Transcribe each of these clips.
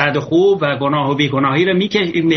بد و خوب و گناه و بیگناهی رو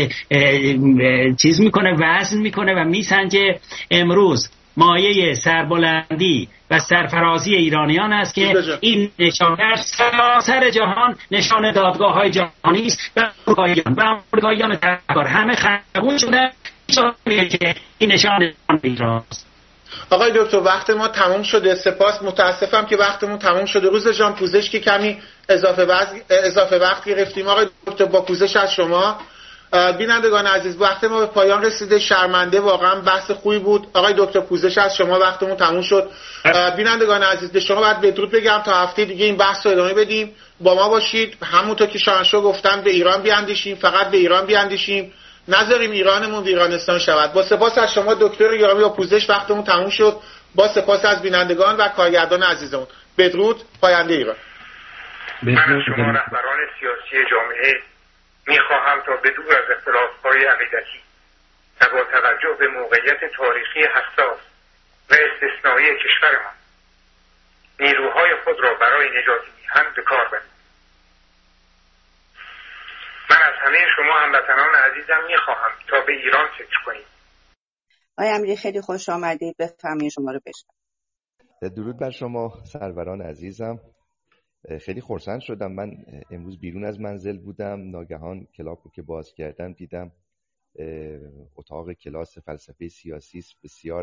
چیز میکنه، وزن میکنه و میسنجه. امروز مایه سربلندی و سرفرازی ایرانیان است که این نشانه در سراسر جهان نشانه دادگاه‌های جهانی است و آمریکاییان تبهکار همه خبول شدن که این نشانه ایران است. آقای دکتر وقت ما تمام شده، سپاس. متاسفم که وقتمون تمام شده. روز جان پوزش که کمی اضافه وقت گرفتیم. آقای دکتر با پوزش از شما. بینندگان عزیز وقت ما به پایان رسیده، شرمنده، واقعا بحث خوبی بود. آقای دکتر پوزش از شما، وقتمون تموم شد. بینندگان عزیز به شما باید بدرود بگم تا هفته دیگه این بحث رو ادامه بدیم. با ما باشید. همونطور که شاهنشاه گفتن به ایران بیاندیشیم، فقط به ایران بیاندیشیم، نذاریم ایرانمون ویرانستان شود. با سپاس از شما دکتر گرامی و پوزش وقتمون تموم شد. با سپاس از بینندگان و کارگردان عزیزمون. بدرود. پاینده ایران. من از شما رهبران سیاسی جامعه میخواهم تا به دور از اختلاف‌های عقیدتی و با توجه به موقعیت تاریخی حساس و استثنایی کشورمان نیروهای خود را برای نجات میهن به کار بندیم. من از همه شما هموطنان عزیزم میخواهم تا به ایران فکر کنید. آقای امیری خیلی خوش آمدید. بفرمایید شما رو بشنویم. درود بر شما سروران عزیزم. خیلی خرسند شدم. من امروز بیرون از منزل بودم، ناگهان کلاب رو که باز کردم دیدم اتاق کلاس فلسفه سیاسی است. بسیار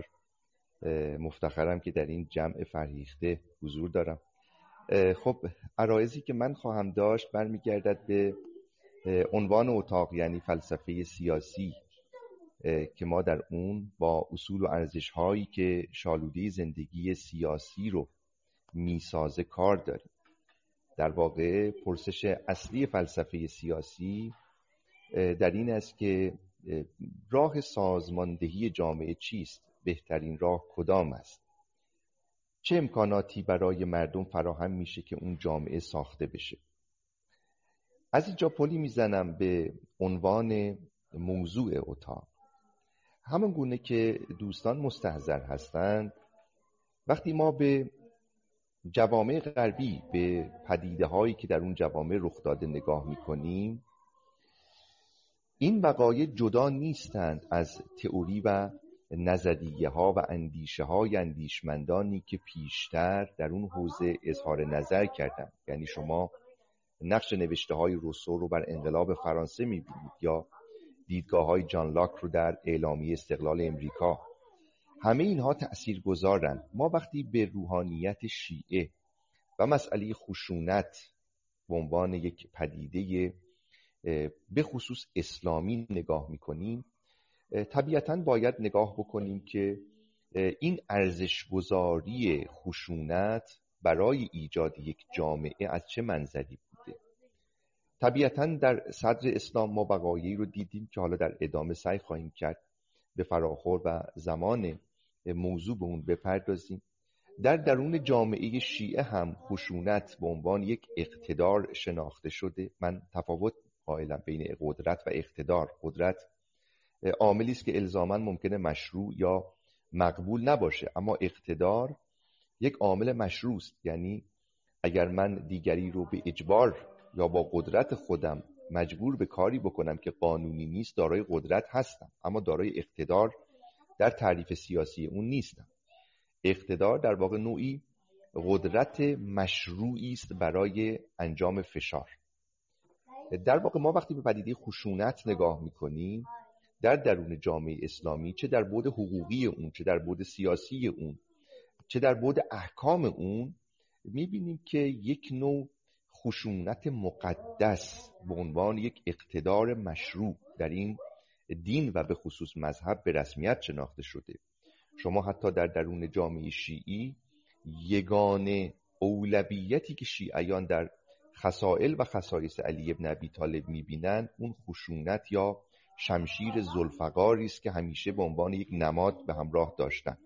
مفتخرم که در این جمع فرهیخته حضور دارم. خب عرایضی که من خواهم داشت برمیگردد به عنوان اتاق، یعنی فلسفه سیاسی، که ما در اون با اصول و ارزش‌هایی که شالوده زندگی سیاسی رو میسازه کار داریم. در واقع پرسش اصلی فلسفه سیاسی در این است که راه سازماندهی جامعه چیست؟ بهترین راه کدام است؟ چه امکاناتی برای مردم فراهم میشه که اون جامعه ساخته بشه؟ از اینجا پلی میزنم به عنوان موضوع اتاق. همون گونه که دوستان مستحضر هستند، وقتی ما به جوامع غربی، به پدیده هایی که در اون جوامع رخ داده نگاه میکنیم، این وقایع جدا نیستند از تئوری و نظریه ها و اندیشه های اندیشمندانی که پیشتر در اون حوزه اظهار نظر کردند. یعنی شما نقش نوشته های روسو رو بر انقلاب فرانسه میبینید یا دیدگاه های جان لاک رو در اعلامیه استقلال امریکا. همه اینها تأثیر گذارند. ما وقتی به روحانیت شیعه و مسئله خشونت به عنوان یک پدیده به خصوص اسلامی نگاه میکنیم، طبیعتاً باید نگاه بکنیم که این ارزش‌گذاری خشونت برای ایجاد یک جامعه از چه منظری بوده. طبیعتاً در صدر اسلام ما وقایعی رو دیدیم که حالا در ادامه سعی خواهیم کرد به فراخور و زمان موضوع به اون بپردازیم. در درون جامعه شیعه هم خشونت به عنوان یک اقتدار شناخته شده. من تفاوت قائلم بین قدرت و اقتدار. قدرت عاملی است که الزاماً ممکنه مشروع یا مقبول نباشه، اما اقتدار یک عامل مشروع است. یعنی اگر من دیگری رو به اجبار یا با قدرت خودم مجبور به کاری بکنم که قانونی نیست، دارای قدرت هستم، اما دارای اقتدار در تعریف سیاسی اون نیستم. اقتدار در واقع نوعی قدرت مشروعی است برای انجام فشار. در واقع ما وقتی به پدیده خشونت نگاه میکنیم در درون جامعه اسلامی، چه در بعد حقوقی اون، چه در بعد سیاسی اون، چه در بعد احکام اون، میبینیم که یک نوع خشونت مقدس به عنوان یک اقتدار مشروع در این دین و به خصوص مذهب به رسمیت شناخته شده. شما حتی در درون جامعه شیعی یگانه اولویتی که شیعیان در خصائل و خصایص علی ابن ابی طالب میبینن اون خشونت یا شمشیر ذوالفقاری است که همیشه به عنوان یک نماد به همراه داشتن.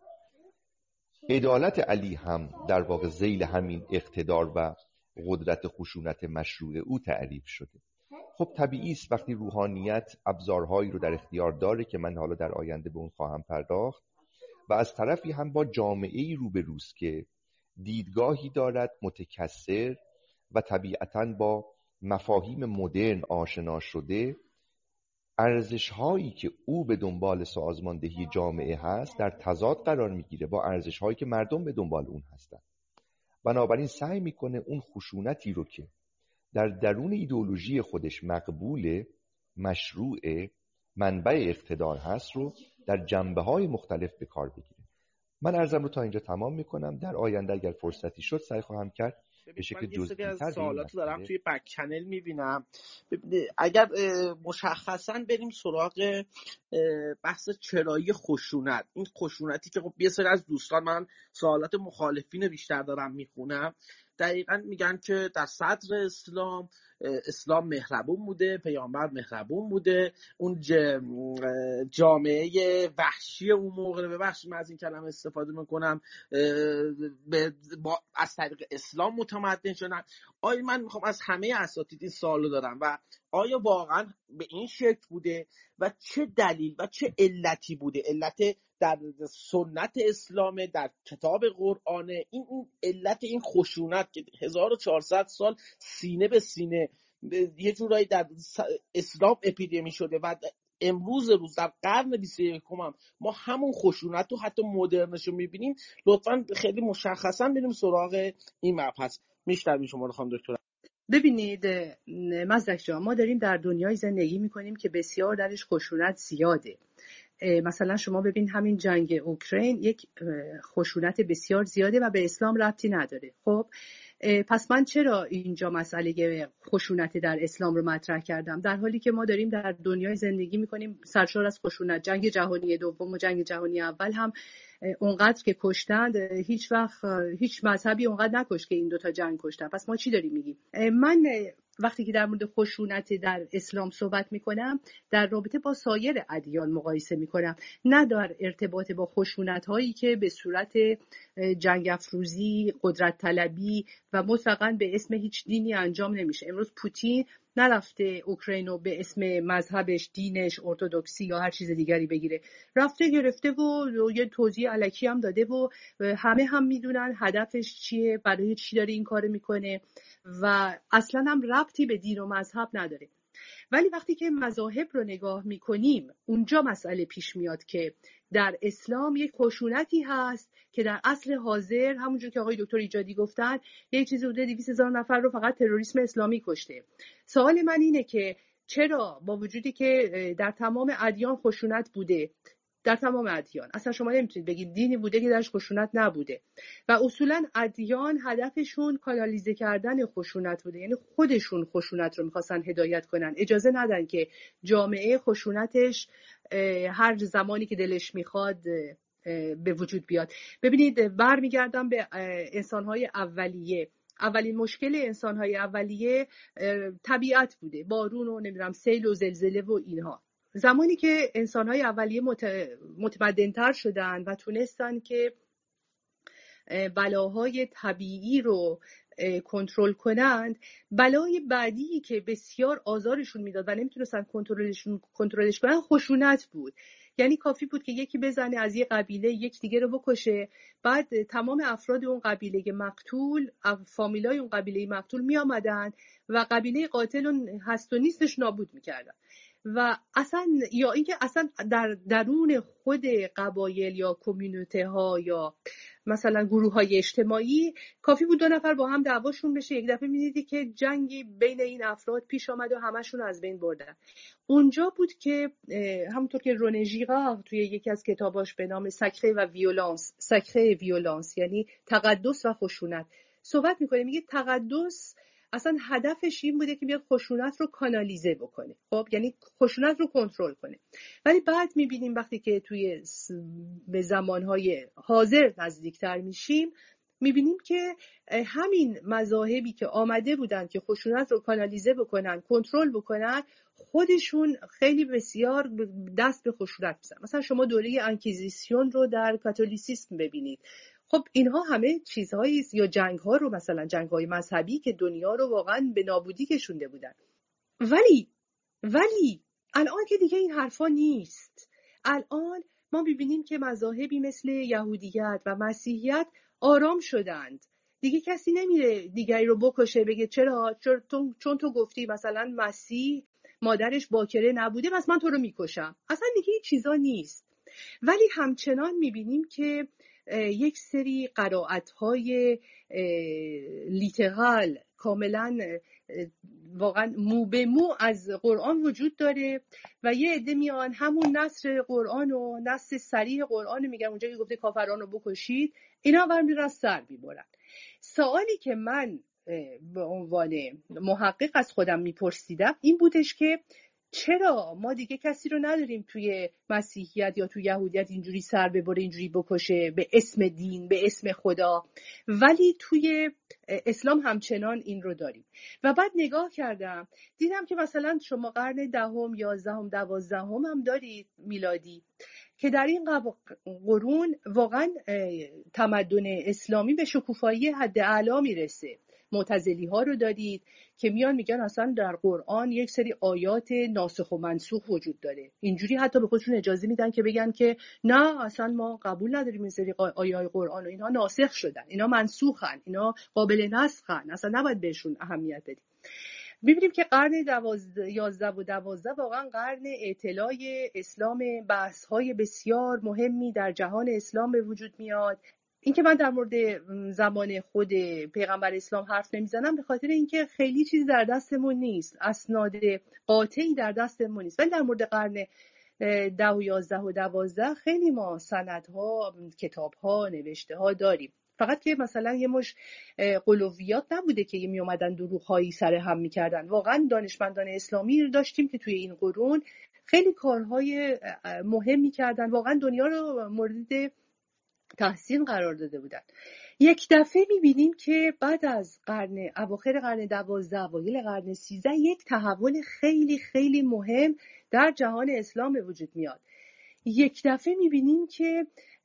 عدالت علی هم در واقع ذیل همین اقتدار و قدرت خشونت مشروع او تعریف شده. خب طبیعی است وقتی روحانیت ابزارهایی رو در اختیار داره که من حالا در آینده به اون خواهم پرداخت و از طرفی هم با جامعه‌ای روبروست که دیدگاهی دارد متکثر و طبیعتاً با مفاهیم مدرن آشنا شده، ارزش‌هایی که او به دنبال سازماندهی جامعه هست در تضاد قرار میگیره با ارزش‌هایی که مردم به دنبال اون هستن. بنابراین سعی میکنه اون خشونتی رو که در درون ایدئولوژی خودش مقبول، مشروع، منبع اقتدار هست رو در جنبه‌های مختلف به کار بگیره. من عرضم رو تا اینجا تمام میکنم. در آینده اگر فرصتی شد سعی خواهم کرد به شکل جزئی‌تر. من سوالاتو دارم توی بک چنل میبینم. اگر مشخصا بریم سراغ بحث چرایی خشونت، این خشونتی که خب یه سری از دوستان، من سوالات مخالفین بیشتر دارم میخونم، دقیقاً میگن که در صدر اسلام مهربون بوده، پیامبر مهربون بوده، اون جامعه وحشی اون موقع، ببخشید من از این کلمه استفاده میکنم، از طریق اسلام متمدن شدن. آیا من میخوام از همه اساتید این سوالو دارم و آیا واقعا به این شکل بوده و چه دلیل و چه علتی بوده؟ علت در سنت اسلام، در کتاب قرآن، این علت این خشونت که 1400 سال سینه به سینه یه جورایی در اسلام اپیدمی شده و امروز در قرن 21 هم ما همون خشونت رو حتی مدرنش رو میبینیم. لطفاً خیلی مشخصا بریم سراغ این مبحث. میشنویم شما رو خانم دکتر. ببینید مزدک جان، ما داریم در دنیای زندگی میکنیم که بسیار درش خشونت زیاده. مثلا شما ببین همین جنگ اوکراین یک خشونت بسیار زیاده و به اسلام ربطی نداره. خب پس من چرا اینجا مسئله خشونت در اسلام رو مطرح کردم، در حالی که ما داریم در دنیای زندگی میکنیم سرشار از خشونت؟ جنگ جهانی دوم و جنگ جهانی اول هم اونقدر که کشتند، هیچ وقت هیچ مذهبی اونقدر نکشت که این دوتا جنگ کشتن. پس ما چی داریم میگیم؟ من وقتی که در مورد خشونت در اسلام صحبت میکنم در رابطه با سایر ادیان مقایسه میکنم، نه در ارتباط با خشونت هایی که به صورت جنگ افروزی، قدرت طلبی و مطلقاً به اسم هیچ دینی انجام نمیشه. امروز پوتین نرفته اوکراینو به اسم مذهبش، دینش، ارتدوکسی یا هر چیز دیگری بگیره، رفته گرفته و یه توضیح الکی هم داده و همه هم میدونن هدفش چیه، برای چی داره این کارو میکنه و اصلا هم ربطی به دین و مذهب نداره. ولی وقتی که مذاهب رو نگاه میکنیم اونجا مسئله پیش میاد که در اسلام یک خشونتی هست که در عصر حاضر همونجور که آقای دکتر ایجادی گفتن یک چیزی حدود 200,000 نفر رو فقط تروریسم اسلامی کشته. سوال من اینه که چرا با وجودی که در تمام ادیان خشونت بوده، در تمام ادیان اصلا شما نمیتونید بگید دینی بوده که درش خشونت نبوده و اصولا ادیان هدفشون کانالیزه کردن خشونت بوده، یعنی خودشون خشونت رو میخواستن هدایت کنن، اجازه ندن که جامعه خشونتش هر زمانی که دلش میخواد به وجود بیاد. ببینید برمیگردم به انسانهای اولیه. اولین مشکل انسانهای اولیه طبیعت بوده، بارون و نمیدونم سیل و زلزله و اینها. زمانی که انسان‌های اولیه متمدن‌تر شدن و تونستن که بلاهای طبیعی رو کنترل کنند، بلای بعدی که بسیار آزارشون میداد و نمیتونستن کنترلش کنن خشونت بود. یعنی کافی بود که یکی بزنه از یه قبیله یک دیگه رو بکشه، بعد تمام افراد اون قبیله مقتول، فامیلای اون قبیله مقتول می آمدن و قبیله قاتل هست و نیستش نابود میکردن. و اصلا یا اینکه اصلا در درون خود قبایل یا کمیونیته ها یا مثلا گروه های اجتماعی کافی بود 2 نفر با هم دعواشون بشه، یک دفعه می‌دیدی که جنگی بین این افراد پیش آمد و همشون از بین بردن. اونجا بود که همونطور که رونه ژیرار توی یکی از کتاباش به نام سکره و ویولانس یعنی تقدس و خشونت صحبت می‌کنه، میگه تقدس اصلا هدفش این بوده که بیاد خشونت رو کانالیزه بکنه، خب یعنی خشونت رو کنترل کنه. ولی بعد میبینیم وقتی که توی به زمانهای حاضر نزدیکتر میشیم میبینیم که همین مذاهبی که آمده بودن که خشونت رو کانالیزه بکنن، کنترل بکنن، خودشون خیلی بسیار دست به خشونت میزنن. مثلا شما دوره انکیزیسیون رو در کاتولیسیسم ببینید. خب اینها همه چیزهایی یا جنگ‌ها رو، مثلا جنگ‌های مذهبی که دنیا رو واقعا به نابودی کشونده بودن. ولی الان که دیگه این حرفا نیست. الان ما می‌بینیم که مذاهبی مثل یهودیت و مسیحیت آرام شدند. دیگه کسی نمیره دیگری رو بکشه بگه چرا چون تو گفتی مثلا مسیح مادرش باکره نبوده پس من تو رو میکشم. اصلا دیگه این چیزا نیست. ولی همچنان میبینیم که یک سری قرائت‌های لیترال کاملا واقعا مو به مو از قرآن وجود داره و یه عده میان همون نص قرآن و نص صریح قرآن میگن اونجا که گفته کافران رو بکشید، اینا برمی‌دارن سر میبرن. سوالی که من به عنوان محقق از خودم میپرسیدم این بودش که چرا ما دیگه کسی رو نداریم توی مسیحیت یا توی یهودیت اینجوری سر ببره، اینجوری بکشه به اسم دین، به اسم خدا، ولی توی اسلام همچنان این رو داریم. و بعد نگاه کردم دیدم که مثلا شما قرن 10، 11، 12 هم دارید میلادی که در این قرون واقعا تمدن اسلامی به شکوفایی حد اعلا میرسه. معتزلی ها رو دارید که میان میگن اصلا در قرآن یک سری آیات ناسخ و منسوخ وجود داره. اینجوری حتی به خودشون اجازه میدن که بگن که نه اصلا ما قبول نداریم این سری آیات قرآن و اینها ناسخ شدن، اینا منسوخن، اینا قابل نسخن، اصلا نباید بهشون اهمیت بدیم. می‌بینیم که قرن 11 و 12 واقعا قرن اطلاع اسلام، بحث‌های بسیار مهمی در جهان اسلام به وجود میاد. این که من در مورد زمان خود پیغمبر اسلام حرف نمیزنم به خاطر اینکه خیلی چیز در دستمون نیست، اسناد قاطعی در دستمون نیست. ولی در مورد قرن 10 و 11 و 12 خیلی ما سندها، کتاب‌ها، نوشته‌ها داریم. فقط که مثلا یه مش قلویات نبوده که می اومدن دروغ‌هایی سر هم می‌کردن. واقعا دانشمندان اسلامی داشتیم که توی این قرون خیلی کارهای مهمی کردن، واقعا دنیا رو مورد تحسین قرار داده بودن. یک دفعه می‌بینیم که بعد از اواخر قرن 12 اوایل قرن 13 یک تحول خیلی خیلی مهم در جهان اسلام به وجود میاد. یک دفعه می‌بینیم که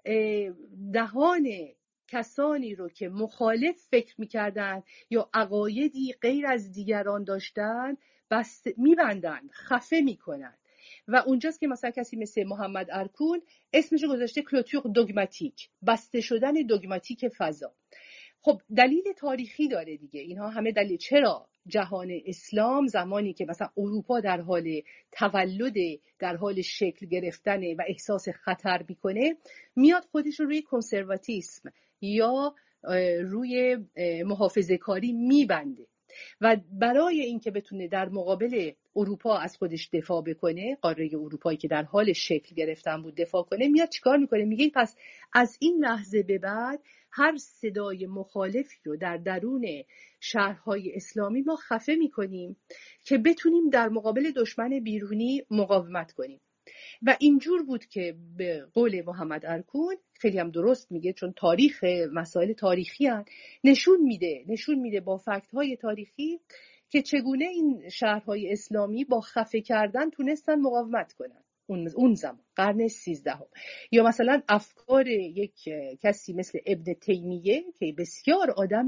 دهان کسانی رو که مخالف فکر می‌کردن یا عقایدی غیر از دیگران داشتن می‌بندن، خفه می‌کنن. و اونجاست که مثلا کسی مثل محمد ارکون اسمش گذاشته کلوتور دوگماتیک، بسته شدن دوگماتیک فضا. خب دلیل تاریخی داره دیگه، اینها همه دلیل. چرا جهان اسلام زمانی که مثلا اروپا در حال تولد، در حال شکل گرفتن و احساس خطر میکنه، میاد خودش رو روی کنسرواتیسم یا روی محافظه کاری میبنده و برای اینکه بتونه در مقابل اروپا از خودش دفاع بکنه، قاره اروپایی که در حال شکل گرفتن بود دفاع کنه، میاد چیکار میکنه؟ میگه پس از این لحظه به بعد هر صدای مخالفی رو در درون شهرهای اسلامی ما خفه میکنیم که بتونیم در مقابل دشمن بیرونی مقاومت کنیم. و اینجور بود که به قول محمد ارکون، خیلی هم درست میگه چون تاریخ مسائل تاریخی هست، نشون میده با فکت های تاریخی که چگونه این شهرهای اسلامی با خفه کردن تونستن مقاومت کنن اون زمان قرن 13. یا مثلا افکار یک کسی مثل ابن تیمیه که بسیار آدم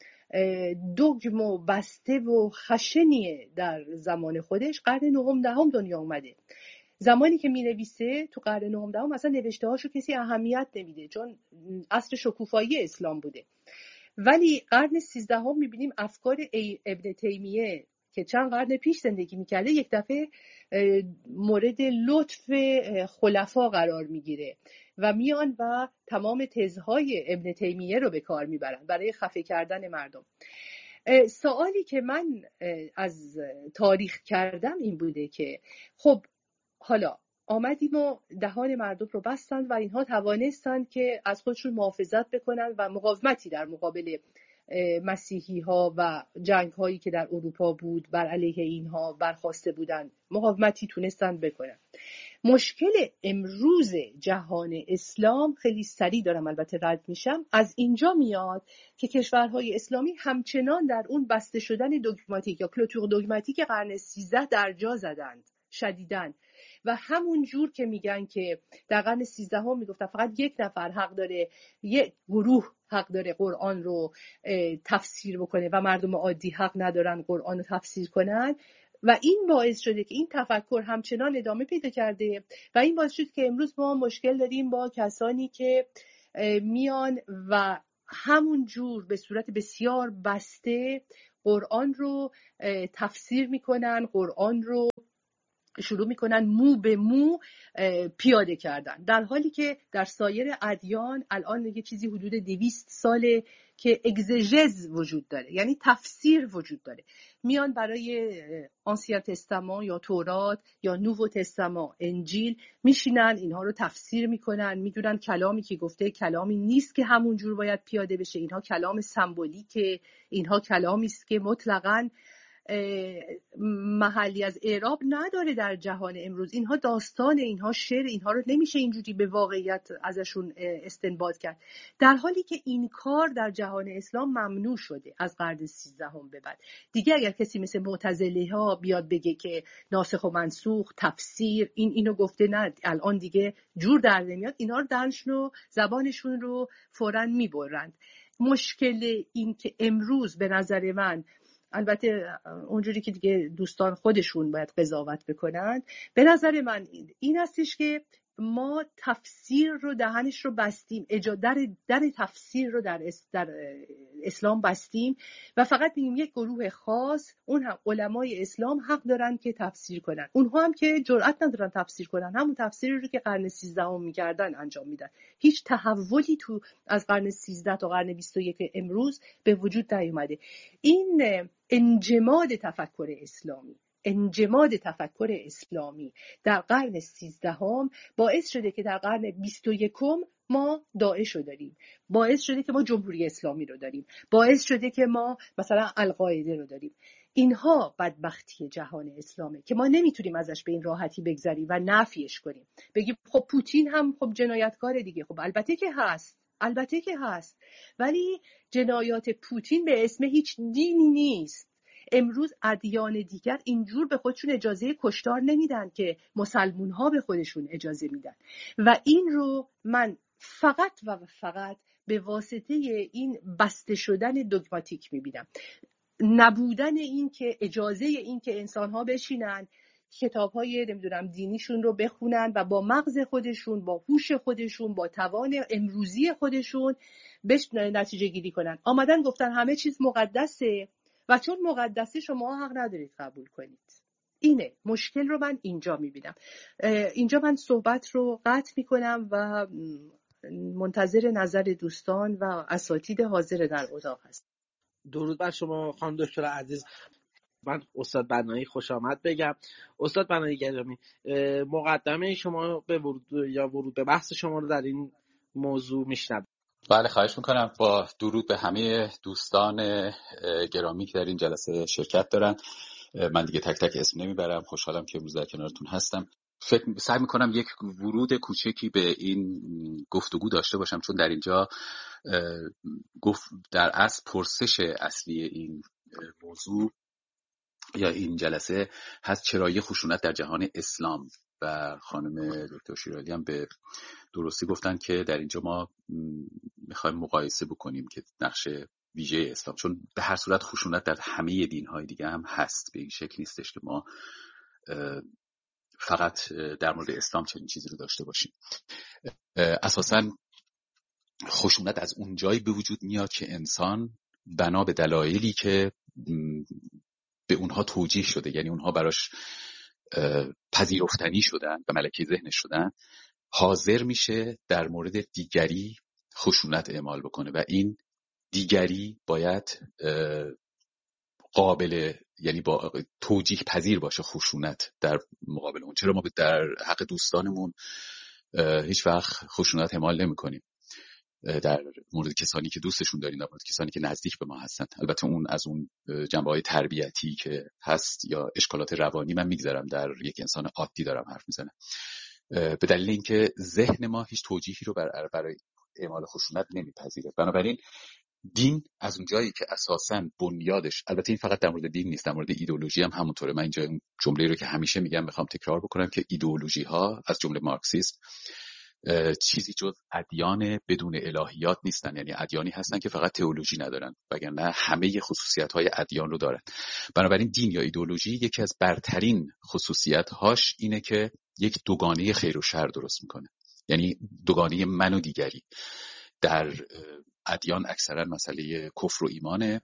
دوگم و بسته و خشنیه در زمان خودش، قرن 9 دنیا اومده. زمانی که می‌نویسه تو قرن 9 مثلا نوشته هاشو کسی اهمیت نمیده چون عصر شکوفایی اسلام بوده. ولی قرن 13 می‌بینیم افکار ابن تیمیه که چند قرن پیش زندگی می‌کرده یک دفعه مورد لطف خلفا قرار می‌گیره و میان و تمام تزهای ابن تیمیه رو به کار می‌برن برای خفه کردن مردم. سوالی که من از تاریخ کردم این بوده که خب حالا آمدیم و دهان مردم رو بستند و اینها توانستند که از خودشون محافظت بکنن و مقاومتی در مقابل مسیحی ها و جنگ هایی که در اروپا بود بر علیه اینها برخاسته بودن، مقاومتی تونستند بکنن. مشکل امروز جهان اسلام، خیلی سریع دارم البته رد میشم، از اینجا میاد که کشورهای اسلامی همچنان در اون بسته شدن دوگماتیک یا کلوتور دوگماتیک قرن 13 در جا زدند شدیداً. و همون جور که میگن که در قرن 13 میگفتن فقط یک نفر حق داره، یک گروه حق داره قرآن رو تفسیر بکنه و مردم عادی حق ندارن قرآن رو تفسیر کنن، و این باعث شده که این تفکر همچنان ادامه پیدا کرده و این باعث شد که امروز ما مشکل داریم با کسانی که میان و همون جور به صورت بسیار بسته قرآن رو تفسیر میکنن، قرآن رو شروع میکنن مو به مو پیاده کردن، در حالی که در سایر ادیان الان یه چیزی حدود 200 ساله که اگزژز وجود داره، یعنی تفسیر وجود داره. میان برای آنسین تستمان یا تورات یا نوو تستمان انجیل میشینن اینها رو تفسیر میکنن، میدونن کلامی که گفته کلامی نیست که همون جور باید پیاده بشه، اینها کلام سمبولیکه، اینها کلامی است که مطلقاً محلی از اعراب نداره در جهان امروز. اینها داستان، اینها شعر، اینها رو نمیشه اینجوری به واقعیت ازشون استنباط کرد، در حالی که این کار در جهان اسلام ممنوع شده از قرن 13 به بعد. دیگه اگر کسی مثل معتزله ها بیاد بگه که ناسخ و منسوخ، تفسیر، اینو گفته، نه الان دیگه جور در نمیاد، اینا رو دانشون و زبانشون رو فوراً میبرند. مشکل این که امروز به نظر من، البته اونجوری که دیگه دوستان خودشون باید قضاوت بکنن، به نظر من این هستش که ما تفسیر رو دهنش رو بستیم، در تفسیر رو در اسلام بستیم و فقط میگیم یک گروه خاص، اون هم علمای اسلام حق دارن که تفسیر کنن. اونها هم که جرئت ندارن تفسیر کنن، همون تفسیری رو که قرن 13 میکردن انجام میدن. هیچ تحولی تو از قرن 13 تا قرن 21 امروز به وجود نیومده. این انجماد تفکر اسلامی در قرن 13 باعث شده که در قرن 21 ما داعش رو داریم، باعث شده که ما جمهوری اسلامی رو داریم، باعث شده که ما مثلا القاعده رو داریم. اینها بدبختی جهان اسلامه که ما نمیتونیم ازش به این راحتی بگذریم و نفیش کنیم، بگیم خب پوتین هم خب جنایتکار دیگه. خب البته که هست، ولی جنایات پوتین به اسم هیچ دینی نیست. امروز ادیان دیگر اینجور به خودشون اجازه کشتار نمیدن که مسلمون ها به خودشون اجازه میدن و این رو من فقط به واسطه این بسته شدن دوگماتیک میبینم. نبودن این که اجازه این که انسان ها بشینن کتاب‌های دینیشون رو بخونن و با مغز خودشون، با هوش خودشون، با توان امروزی خودشون نتیجه گیری کنن. آمدن گفتن همه چیز مقدسه و چون مقدسه شما حق ندارید قبول کنید. اینه مشکل رو من اینجا میبینم. اینجا من صحبت رو قطع میکنم و منتظر نظر دوستان و اساتید حاضر در اتاق هستم. درود بر شما خانم دکتر عزیز. من استاد بنایی خوش آمد بگم. استاد بنایی گرامی، مقدمه شما به ورود به بحث شما رو در این موضوع میشنوم. بله خواهش میکنم. با درود به همه دوستان گرامی که در این جلسه شرکت دارن. من دیگه تک تک اسم نمیبرم، خوشحالم که امروز در کنارتون هستم. سعی میکنم یک ورود کوچکی به این گفتگو داشته باشم، چون در اینجا در اصل پرسش اصلی این موضوع یا این جلسه هست چرایی خشونت در جهان اسلام. و خانم دکتر شیرالی هم به درستی گفتن که در اینجا ما میخوایم مقایسه بکنیم که نقش ویژه اسلام، چون به هر صورت خشونت در همه دین‌های دیگه هم هست، به این شکل نیستش که ما فقط در مورد اسلام چنین چیزی رو داشته باشیم. اساساً خشونت از اون جایی به وجود میاد که انسان بنا به دلایلی که به اونها توجیه شده، یعنی اونها براش پذیرفتنی شدن و ملکه ذهنش شدن، حاضر میشه در مورد دیگری خشونت اعمال بکنه و این دیگری باید قابل، یعنی با توجیه پذیر باشه خشونت در مقابل اون. چرا ما در حق دوستانمون هیچ وقت خشونت اعمال نمی‌کنیم در مورد کسانی که دوستشون داریم، در مورد کسانی که نزدیک به ما هستن؟ البته اون از اون جنبه‌های تربیتی که هست یا اشکالات روانی من میگذرم، در یک انسان عادی دارم حرف میزنم، به دلیل اینکه ذهن ما هیچ توجیهی رو برای اعمال خشونت نمیپذیره. بنابراین دین از اون جایی که اساساً بنیادش، البته این فقط در مورد دین نیست، در مورد ایدئولوژی هم همونطوره. من اینجا اون جمله رو که همیشه میگم میخوام تکرار بکنم که ایدئولوژی ها از جمله مارکسیسم چیزی جز ادیان بدون الهیات نیستن، یعنی ادیانی هستن که فقط تئولوژی ندارن، وگرنه همه خصوصیت‌های ادیان رو دارن. بنابراین دین یا ایدئولوژی یکی از برترین خصوصیت‌هاش اینه که یک دوگانه خیر و شر درست میکنه، یعنی دوگانه من و دیگری. در ادیان اکثرا مسئله کفر و ایمانه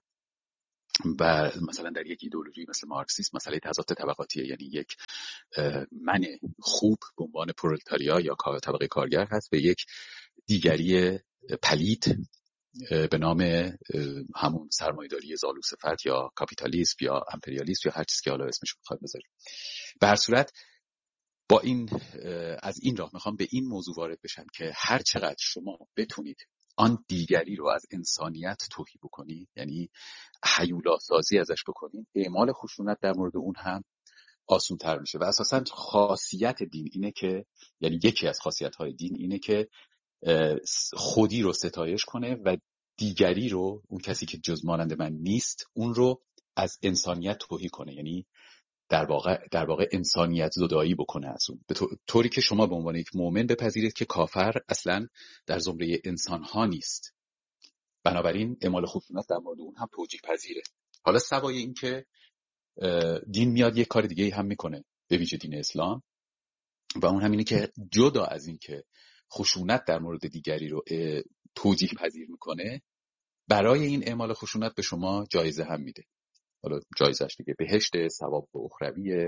و مثلا در یک ایدئولوژی مثل مارکسیسم مسئله تضاد طبقاتیه، یعنی یک من خوب به عنوان پرولتاریا یا طبقه کارگر هست و یک دیگری پلید به نام همون سرمایه‌داری زالوصفت یا کاپیتالیسم یا امپریالیسم یا هر چیزی که حالا اسمش بخواد بذاریم. به هر صورت با این از این راه میخوام به این موضوع وارد بشم که هر چقدر شما بتونید آن دیگری رو از انسانیت توهی بکنید، یعنی هیولا سازی ازش بکنید، اعمال خشونت در مورد اون هم آسان تر میشه. و اساساً خاصیت دین اینه که، یعنی یکی از خاصیت‌های دین اینه که خودی رو ستایش کنه و دیگری رو، اون کسی که جز مانند من نیست، اون رو از انسانیت توهی کنه، یعنی در واقع انسانیت زدایی بکنه از اون، به طوری که شما به عنوان یک مؤمن بپذیرید که کافر اصلا در زمره انسان‌ها نیست. بنابراین اعمال خشونت در مورد اون هم توجیه پذیره. حالا سوای این که دین میاد یک کار دیگه هم میکنه، به ویژه دین اسلام، و اون هم اینه که جدا از این که خشونت در مورد دیگری رو توجیه پذیر میکنه، برای این اعمال خشونت به شما جایزه هم میده. حالا جایزش دیگه بهشت، ثواب اخروی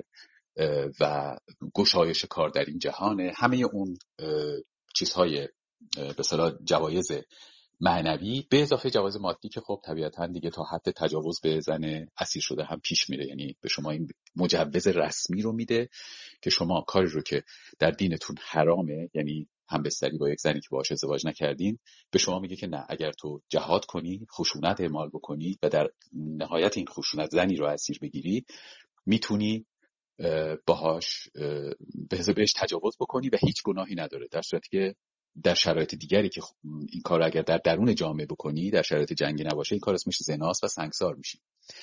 و گشایش کار در این جهانه، همه اون چیزهای به اصطلاح جوایز معنوی به اضافه جواز مادی که خب طبیعتاً دیگه تا حد تجاوز به زن اسیر شده هم پیش میره. یعنی به شما این مجوز رسمی رو میده که شما کاری رو که در دینتون حرامه، یعنی همبستری با یک زنی که باهاش ازدواج نکردین، به شما میگه که نه، اگر تو جهاد کنی، خشونت اعمال بکنی و در نهایت این خشونت زنی رو اسیر بگیری، میتونی باهاش بهش تجاوز بکنی و هیچ گناهی نداره. در صورتی که در شرایط دیگری که این کار اگر در درون جامعه بکنی، در شرایط جنگی نباشه، این کار اسمش زناست و سنگسار میشی.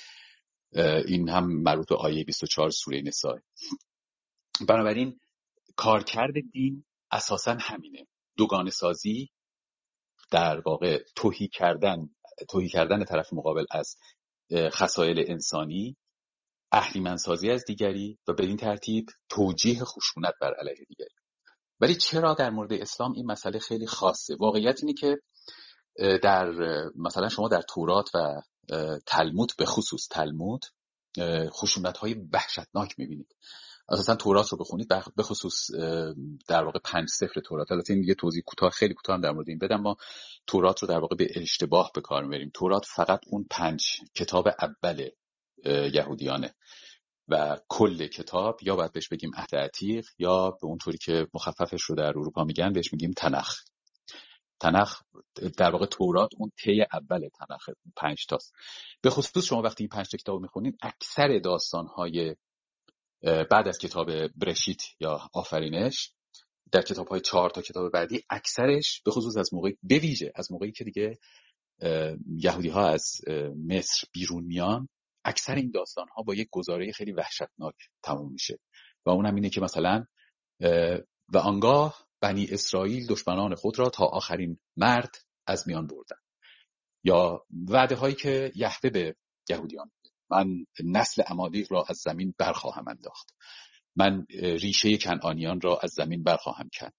این هم مربوط به آیه 24 سوره نساء. بنابراین کارکرد دین اساساً همینه، دوگانه سازی، در واقع توهی کردن طرف مقابل از خصایل انسانی، اهریمن‌سازی از دیگری و به این ترتیب توجیه خشونت بر علیه دیگری. ولی چرا در مورد اسلام این مسئله خیلی خاصه؟ واقعیت اینه که در مثلا شما در تورات و تلمود، به خصوص تلمود، خشونت‌های وحشتناک می‌بینید. اساسا تورات رو بخونید، به خصوص در واقع 5 سفر تورات. البته این یه توضیح کوتاه، خیلی کوتاه در مورد این بدم. ما تورات رو در واقع به اشتباه به کار می‌بریم. تورات فقط اون 5 کتاب اول یهودیانه و کل کتاب یا باید بهش بگیم عهد عتیق، یا به اون طوری که مخففش رو در اروپا میگن بهش میگیم تنخ. تنخ در واقع تورات اون طی اول تنخ 5 تاست. به خصوص شما وقتی این 5 تا کتاب میخونید، اکثر داستان‌های بعد از کتاب برشیت یا آفرینش، در کتاب‌های 4 تا کتاب بعدی، اکثرش به خصوص از موقعی، به ویژه از موقعی که دیگه یهودی‌ها از مصر بیرون میان، اکثر این داستان‌ها با یک گزاره خیلی وحشتناک تموم میشه و اون هم اینه که مثلا و آنگاه بنی اسرائیل دشمنان خود را تا آخرین مرد از میان بردن، یا وعده هایی که یهوه به یهودیان: من نسل عمالیق را از زمین برخواهم انداخت، من ریشه کنعانیان را از زمین برخواهم کند،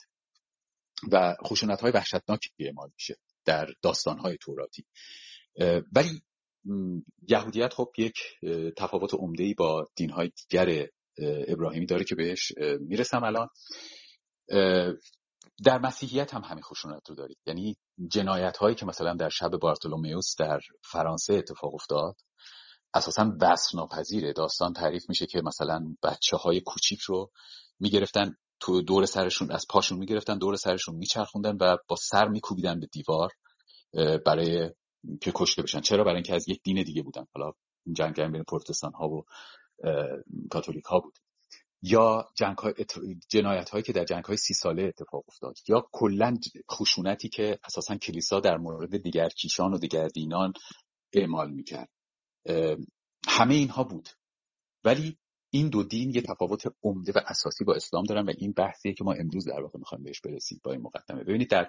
و خشونت های وحشتناکی اعمال میشه در داستان های توراتی. ولی یهودیت خب یک تفاوت عمده‌ای با دین‌های دیگر ابراهیمی داره که بهش میرسم الان. در مسیحیت هم همین خشونت رو دارید. یعنی جنایت هایی که مثلا در شب بارتولومئوس در فرانسه اتفاق افتاد اساساً وصف ناپذیره. داستان تعریف میشه که مثلا بچه‌های کوچیک رو میگرفتن تو دور سرشون، از پاشون میگرفتن، دور سرشون میچرخوندن و با سر میکوبیدن به دیوار برای که کشته بشن. چرا؟ برای اینکه از یک دین دیگه بودن. حالا جنگ بین پروتستان ها و کاتولیک ها بود. یا جنایت هایی که در جنگ های 30 ساله اتفاق افتاد، یا کلا خشونتی که اساسا کلیسا در مورد دیگر کیشان و دیگر دینان اعمال میکرد. همه اینها بود. ولی این دو دین یه تفاوت عمده و اساسی با اسلام دارن و این بحثیه که ما امروز در واقع میخوایم بهش برسیم با این مقدمه. ببینید در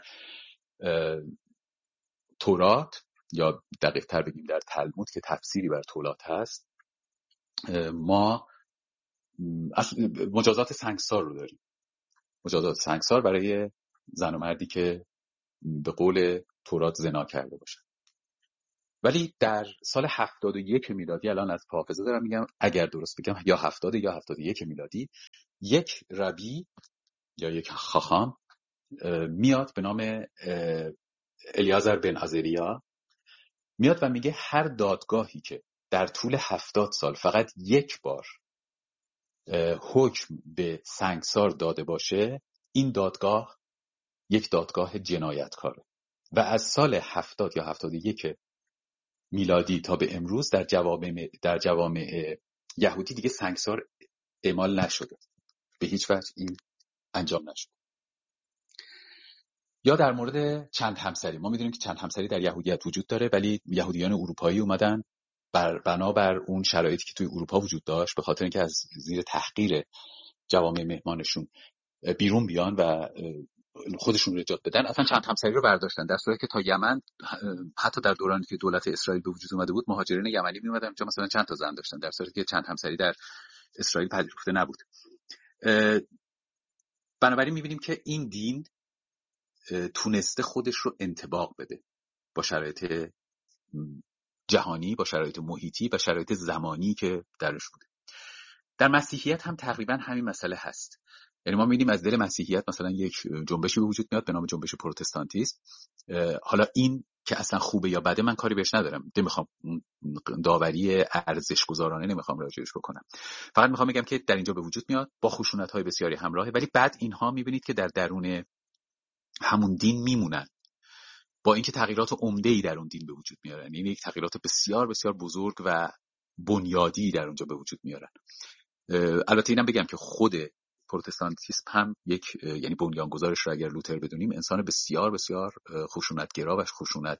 تورات، یا دقیق تر بگیم در تلمود که تفسیری بر تورات هست، ما مجازات سنگسار رو داریم. مجازات سنگسار برای زن و مردی که به قول تورات زنا کرده باشن. ولی در سال 71 میلادی، الان از حافظه دارم میگم اگر درست بگم، یا 70 یا 71 میلادی، یک ربی یا یک خاخام میاد به نام الیازر بن عزریا، میاد و میگه هر دادگاهی که در طول 70 سال فقط یک بار حکم به سنگسار داده باشه، این دادگاه یک دادگاه جنایتکاره. و از سال 70 یا 71 میلادی تا به امروز در جوامع یهودی دیگه سنگسار اعمال نشده، به هیچ وجه این انجام نشد. یا در مورد چند همسری، ما میدونیم که چند همسری در یهودیت وجود داره، ولی یهودیان اروپایی اومدن بنابر اون شرایطی که توی اروپا وجود داشت، به خاطر اینکه از زیر تحقیر جوامع مهمانشون بیرون بیان و خودشون رو نجات بدن، اصلا چند همسری رو برداشتن، در صورتی که تا یمن حتی در دورانی که دولت اسرائیل به وجود اومده بود مهاجرین یمنی میومدن اونجا مثلا چند تا زن داشتن، در صورتی که چند همسری در اسرائیل پذیرفته نبود. بنابراین میبینیم که این دین تونسته خودش رو انطباق بده با شرایط جهانی، با شرایط محیطی و شرایط زمانی که درش بوده. در مسیحیت هم تقریبا همین مسئله هست. یعنی ما می‌بینیم از دل مسیحیت مثلا یک جنبشی به وجود میاد به نام جنبش پروتستانتیسم. حالا این که اصلا خوبه یا بده من کاری بهش ندارم، نمیخوام داوری ارزش‌گذارانه نمیخوام راجعش بکنم، فقط میخوام بگم که در اینجا به وجود میاد با خشونت‌های بسیاری همراهه، ولی بعد اینها می‌بینید که در درون همون دین میمونن، با اینکه تغییرات عمده‌ای در اون دین به وجود میارن. یعنی یک تغییرات بسیار بسیار بزرگ و بنیادی در اونجا به وجود میارن. البته اینم بگم که خود پروتستانتیسم هم یک، یعنی بنیانگذارش رو اگر لوتر بدونیم، انسان بسیار بسیار خشونتگرا و خشونت،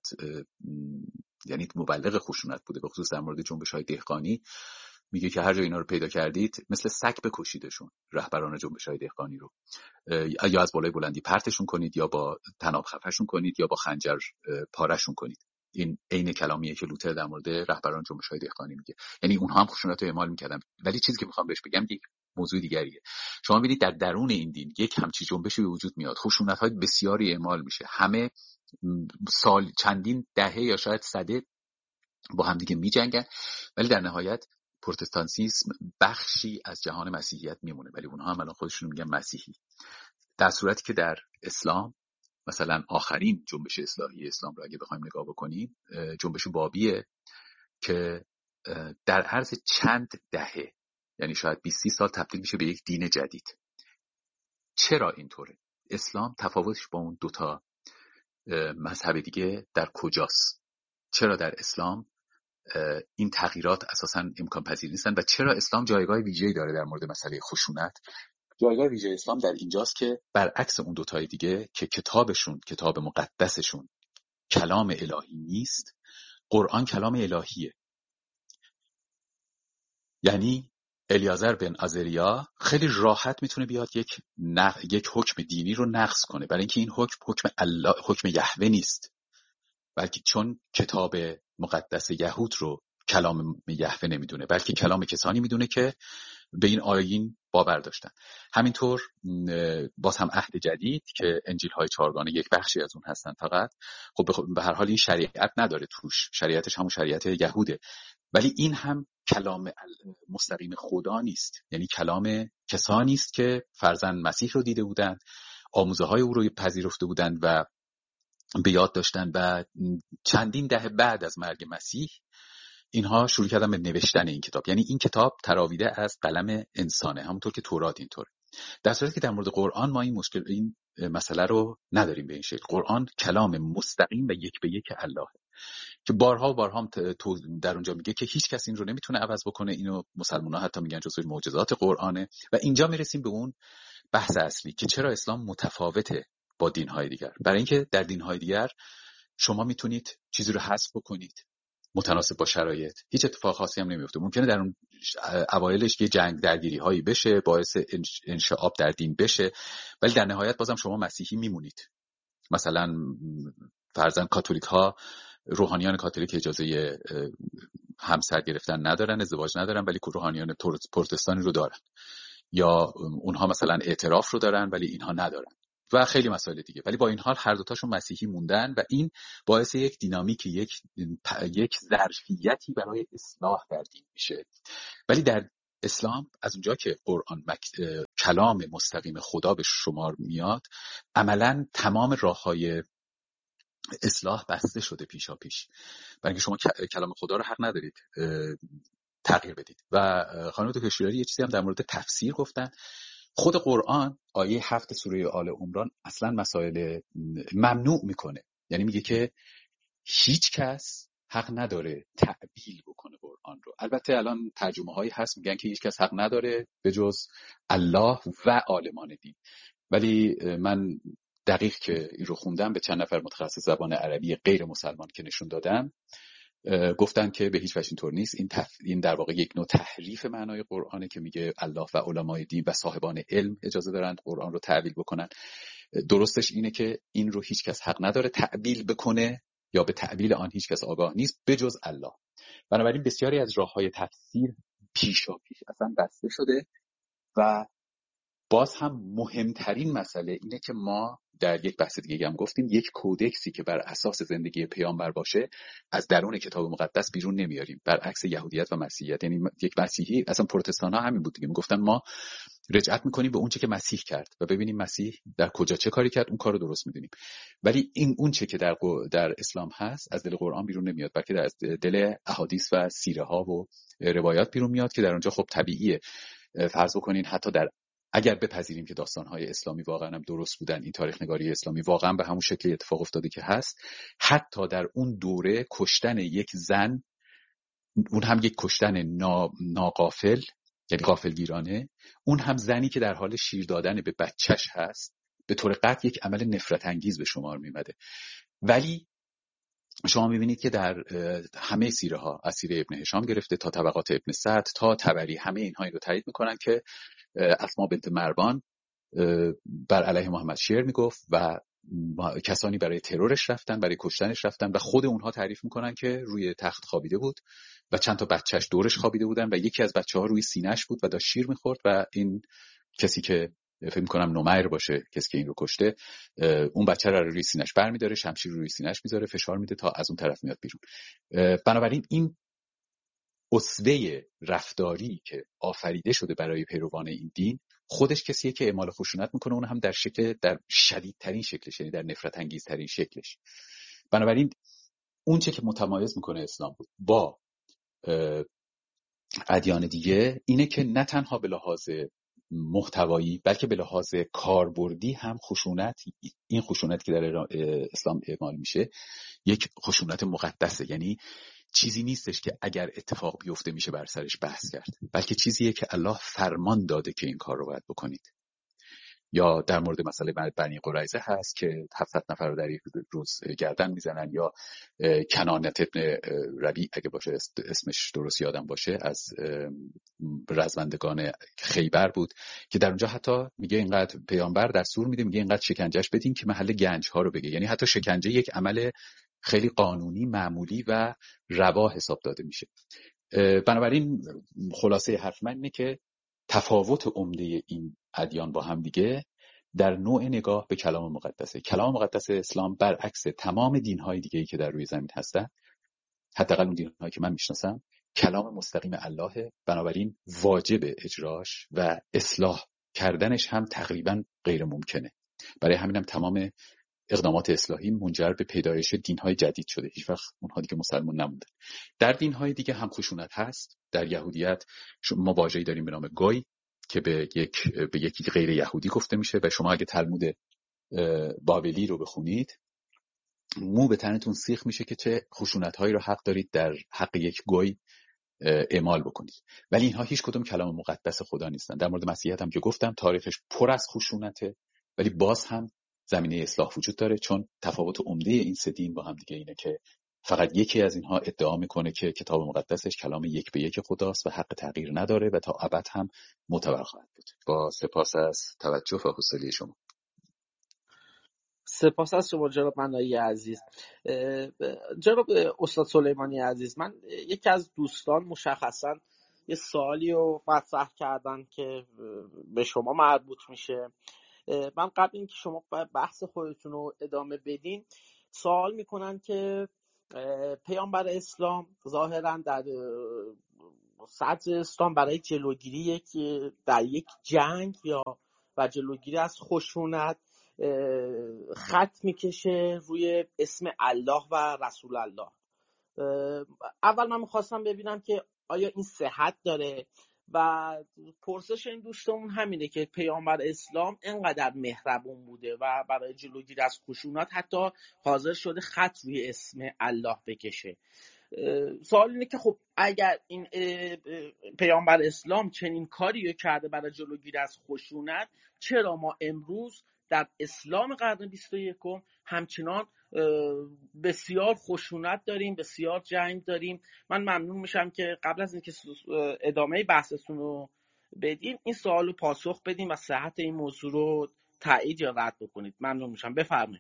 یعنی مبلغ خشونت بوده، به خصوص در مورد جنبش‌های دهقانی. میگه که هر جا اینا رو پیدا کردید مثل سگ بکشیدشون، رهبران جنبش‌های دهقانی رو، یا از بالای بلندی پرتشون کنید، یا با طناب خفه‌شون کنید، یا با خنجر پاره‌شون کنید. این عین کلامیه که لوتر در مورد رهبران جنبش‌های دهقانی میگه. یعنی اونها هم خشونت رو اعمال می‌کردن. ولی چیزی که می‌خوام بهش بگم یک موضوع دیگریه. شما می‌بینید در درون این دین یک همچین جنبشی به وجود میاد، خشونت‌های بسیاری اعمال میشه، همه سال چندین دهه یا شاید سده با هم دیگه می‌جنگن، ولی در نهایت پروتستانتیسم بخشی از جهان مسیحیت میمونه، ولی اونها هم الان خودشون میگن مسیحی. در صورتی که در اسلام مثلا آخرین جنبش اصلاحی اسلام رو اگه بخوایم نگاه بکنیم، جنبش بابیه که در عرض چند دهه، یعنی شاید 20 سال تبدیل میشه به یک دین جدید. چرا اینطوره؟ اسلام تفاوتش با اون دوتا مذهب دیگه در کجاست؟ چرا در اسلام این تغییرات اساساً امکان پذیر نیستن و چرا اسلام جایگاه ویژه‌ای داره در مورد مسئله خشونت؟ جایگاه ویژه اسلام در اینجاست که برعکس اون دوتای دیگه که کتابشون، کتاب مقدسشون کلام الهی نیست، قرآن کلام الهیه. یعنی الیازر بن عزریا خیلی راحت میتونه بیاد یک حکم دینی رو نقض کنه، برای اینکه این حکم یهوه نیست، بلکه چون کتاب مقدس یهود رو کلام یهوه نمیدونه، بلکه کلام کسانی میدونه که به این آیین باور داشتن. همینطور باز هم عهد جدید که انجیل های چهارگانه یک بخشی از اون هستن فقط، خب به هر حال این شریعت نداره توش، شریعتش همون شریعت یهوده، ولی این هم کلام مستقیم خدا نیست، یعنی کلام کسانی است که فرزند مسیح رو دیده بودند، آموزه های او رو پذیرفته بودند و به یاد داشتن و چندین دهه بعد از مرگ مسیح اینها شروع کردن به نوشتن این کتاب. یعنی این کتاب تراویده از قلم انسانه، همونطور که تورات اینطوره. در صورتی که در مورد قرآن ما این مسئله رو نداریم به این شکل. قرآن کلام مستقیم و یک به یک الله که بارها و بارها در اونجا میگه که هیچ کس این رو نمیتونه عوض بکنه. اینو مسلمان‌ها حتی میگن جزو معجزات قرآنه. و اینجا میرسیم به اون بحث اصلی که چرا اسلام متفاوته با دین‌های دیگر. برای اینکه در دین‌های دیگر شما میتونید چیزی رو حذف بکنید متناسب با شرایط، هیچ اتفاق خاصی هم نمیفته. ممکنه در اون اوایلش یه جنگ درگیری هایی بشه، باعث انشعاب در دین بشه، ولی در نهایت بازم شما مسیحی میمونید. مثلا فرضاً کاتولیک ها، روحانیان کاتولیک اجازه همسر گرفتن ندارن، ازدواج ندارن، ولی روحانیان پروتستانی رو دارن. یا اونها مثلا اعتراف رو دارن ولی اینها ندارن. و خیلی مسائل دیگه. ولی با این حال هر دوتاشون مسیحی موندن و این باعث یک دینامیک، یک ظرفیتی برای اصلاح در دین میشه. ولی در اسلام از اونجا که قرآن کلام مستقیم خدا به شمار میاد، عملاً تمام راههای اصلاح بسته شده پیشا پیش، برای اینکه شما کلام خدا رو حق ندارید تغییر بدید. و خانم دکتر شیرازی یه چیزی هم در مورد تفسیر گفتن. خود قرآن آیه 7 سوره آل عمران اصلا مسائل ممنوع میکنه، یعنی میگه که هیچ کس حق نداره تعبیل بکنه قرآن رو. البته الان ترجمه هایی هست میگن که هیچ کس حق نداره به جز الله و عالمان دین، ولی من دقیق که این رو خوندم به چند نفر متخصص زبان عربی غیر مسلمان که نشون دادم، گفتن که به هیچ وجه اینطور نیست. این در واقع یک نوع تحریف معنای قرآنه که میگه الله و علمای دین و صاحبان علم اجازه دارند قرآن رو تعبیل بکنن. درستش اینه که این رو هیچ کس حق نداره تعبیل بکنه یا به تعبیل آن هیچ کس آگاه نیست به جز الله. بنابراین بسیاری از راههای تفسیر پیشا پیش اصلا بسته شده و باز هم مهمترین مسئله اینه که ما در یک بحث دیگه هم گفتیم یک کودکسی که بر اساس زندگی پیامبر باشه از درون کتاب مقدس بیرون نمیاریم، برعکس یهودیت و مسیحیت. یعنی یک مسیحی، اصلا پروتستان ها همین بود دیگه، میگفتن ما رجعت میکنیم به اون چه که مسیح کرد و ببینیم مسیح در کجا چه کاری کرد، اون کارو درست میدونیم. ولی این اون چه که در اسلام هست از دل قرآن بیرون نمیاد، بلکه از دل احادیث و سیره ها و روایات بیرون میاد که در اونجا خب طبیعیه. فرض بکنین حتی اگر بپذیریم که داستان‌های اسلامی واقعا هم درست بودن، این تاریخ نگاری اسلامی واقعا به همون شکلی اتفاق افتاده که هست، حتی در اون دوره کشتن یک زن، اون هم یک کشتن ناغافل، یعنی غافلگیرانه، اون هم زنی که در حال شیر دادن به بچهش هست، به طور قطع یک عمل نفرت انگیز به شمار میمده. ولی شما میبینید که در همه سیره ها، از سیره ابن هشام گرفته تا طبقات ابن سعد تا طبری، همه اینها این رو تایید میکنن که اسما بنت مروان بر علیه محمد شعر میگفت و کسانی برای ترورش رفتن، برای کشتنش رفتن و خود اونها تعریف میکنن که روی تخت خوابیده بود و چند تا بچهش دورش خوابیده بودن و یکی از بچه‌ها روی سینه‌اش بود و داشت شیر میخورد و این کسی که فکر می‌کنم نمیر باشه، کسی که این رو کشته، اون بچه رو روی سینه‌اش برمی‌داره، شمشیر رو روی سینه‌اش میذاره، فشار میده تا از اون طرف میاد بیرون. بنابراین این اسوه رفتاری که آفریده شده برای پیروان این دین، خودش کسیه که اعمال خشونت میکنه، اون هم در شدیدترین شکلش، یعنی در نفرت انگیزترین شکلش. بنابراین اون چه که متمایز میکنه اسلام بود با ادیان دیگه اینه که نه تنها به لحاظ محتوایی بلکه به لحاظ کاربردی هم این خشونت که در اسلام اعمال میشه یک خشونت مقدسه. یعنی چیزی نیستش که اگر اتفاق بیفته میشه بر سرش بحث کرد، بلکه چیزیه که الله فرمان داده که این کار رو باید بکنید. یا در مورد مسئله بنی قریظه هست که 700 نفر رو در یک روز گردن میزنن، یا کنانت ابن ربیع اگه باشه اسمش درست یادم باشه، از رزمندگان خیبر بود که در اونجا حتی میگه اینقدر پیامبر دستور میده، میگه اینقدر شکنجهش بدین که محل گنج ها رو بگه. یعنی حتی شکنجه یک عمل خیلی قانونی، معمولی و روا حساب داده میشه. بنابراین خلاصه حرف من اینه که تفاوت عمده این ادیان با هم دیگه در نوع نگاه به کلام مقدسه. کلام مقدس اسلام برعکس تمام دین‌های دیگه‌ای که در روی زمین هستن، حداقل اون دین‌هایی که من میشناسم، کلام مستقیم الله، بنابراین واجب اجراش و اصلاح کردنش هم تقریبا غیر ممکنه. برای همین هم تمام اقدامات اصلاحی منجر به پیدایش دین‌های جدید شده، هیچ وقت اونها دیگه مسلمان نمونده. در دین‌های دیگه هم خشونت هست. در یهودیت ما واژه‌ای داریم به نام گوی که به یکی غیر یهودی گفته میشه و شما اگه تلمود بابلی رو بخونید مو به تنتون سیخ میشه که چه خشونت‌هایی رو حق دارید در حق یک گوی اعمال بکنید. ولی اینها هیچ کدوم کلام مقدس خدا نیستن. در مورد مسیحیت هم که گفتم تاریخش پر از خشونته، ولی باز هم زمینه اصلاح وجود داره، چون تفاوت عمده این سه دین با هم دیگه اینه که فقط یکی از اینها ادعا میکنه که کتاب مقدسش کلام یک به یک خداست و حق تغییر نداره و تا ابد هم معتبر خواهد بود. با سپاس از توجه و حوصله شما. سپاس از شما جناب منایی عزیز. جناب استاد سلیمانی عزیز، من یکی از دوستان مشخصا یه سوالی رو مطرح کردن که به شما مربوط میشه من قبل اینکه شما بحث خودتون رو ادامه بدین سوال میکنن که پیامبر اسلام ظاهرا در صدر اسلام برای جلوگیری در یک جنگ و جلوگیری از خشونت خط میکشه روی اسم الله و رسول الله. اول من میخواستم ببینم که آیا این صحت داره و پرسش این دوستمون همینه که پیامبر اسلام اینقدر مهربون بوده و برای جلوگیری از خشونت حتی حاضر شده خط روی اسم الله بکشه. سوال اینه که خب اگر این پیامبر اسلام چنین کاری کرده برای جلوگیری از خشونت، چرا ما امروز در اسلام قرن 21 همچنان بسیار خشونت داریم، بسیار جنگ داریم؟ من ممنون میشم که قبل از اینکه ادامه بحثتون رو بدین این سوال رو پاسخ بدین و صحت این موضوع رو تایید یا رد بکنید. ممنون میشم، بفرمایید.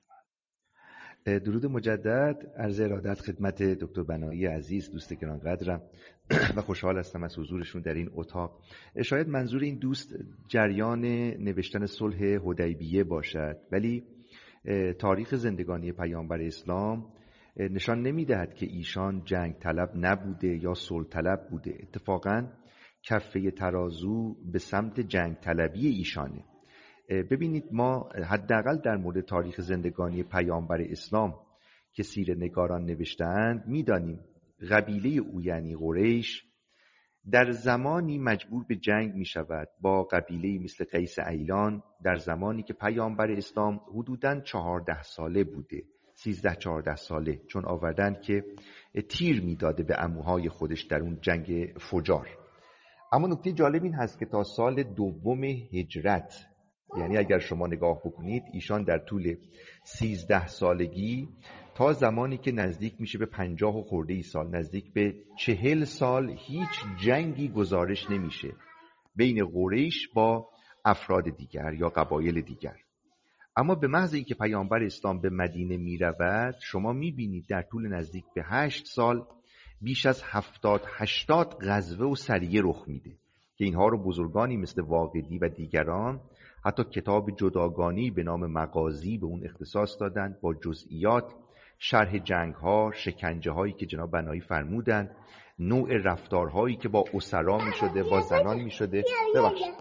درود مجدد، عرض ارادت خدمت دکتر بنایی عزیز، دوست گرانقدرم و خوشحال هستم از حضورشون در این اتاق. شاید منظور این دوست جریان نوشتن صلح حدیبیه باشد، ولی تاریخ زندگانی پیامبر اسلام نشان نمیدهد که ایشان جنگ طلب نبوده یا صلح طلب بوده. اتفاقاً کفه ترازو به سمت جنگ طلبی ایشانه. ببینید، ما حداقل در مورد تاریخ زندگانی پیامبر اسلام که سیره‌نگاران نوشته‌اند می‌دانیم قبیله او یعنی قریش در زمانی مجبور به جنگ می‌شود با قبیله مثل قیس ایلان در زمانی که پیامبر اسلام حدوداً 14 ساله بوده، 13-14 ساله، چون آوردن که تیر میداده به عموهای خودش در اون جنگ فجار. اما نکته جالب این هست که تا سال 2 هجرت، یعنی اگر شما نگاه بکنید، ایشان در طول 13 سالگی تا زمانی که نزدیک میشه به 50 و خورده ای سال، نزدیک به 40 سال، هیچ جنگی گزارش نمیشه بین قریش با افراد دیگر یا قبایل دیگر. اما به محض اینکه پیامبر اسلام به مدینه میرود، شما میبینید در طول نزدیک به 8 سال بیش از 70-80 غزوه و سریه رخ میده که اینها رو بزرگانی مثل واقدی و دیگران حتی کتاب جداگانی به نام مغازی به اون اختصاص دادن، با جزئیات، شرح جنگ‌ها، شکنجه‌هایی که جناب بنایی فرمودن، نوع رفتارهایی که با اسرا می‌شده، با زنان می‌شده. ببخشید،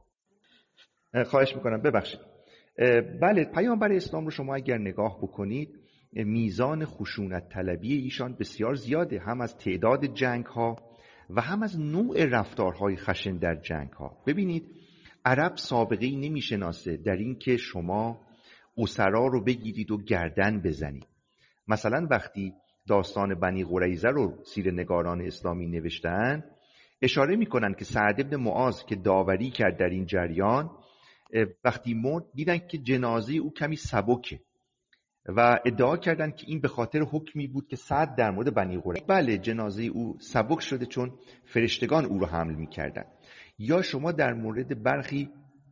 خواهش می‌کنم، ببخشید. بله، پیامبر اسلام رو شما اگر نگاه بکنید، میزان خشونت طلبی ایشان بسیار زیاده، هم از تعداد جنگ‌ها و هم از نوع رفتارهای خشن در جنگ‌ها. ببینید، عرب سابقه ای نمیشناسه در این که شما اسرا رو بگیرید و گردن بزنید. مثلا وقتی داستان بنی قریظه رو سیره‌نگاران اسلامی نوشتن، اشاره میکنن که سعد بن معاذ که داوری کرد در این جریان، وقتی مرد دیدن که جنازه او کمی سبکه و ادعا کردن که این به خاطر حکمی بود که سعد در مورد بنی قریظه، بله جنازه او سبک شده چون فرشتگان او رو حمل میکردن. یا شما در مورد برخی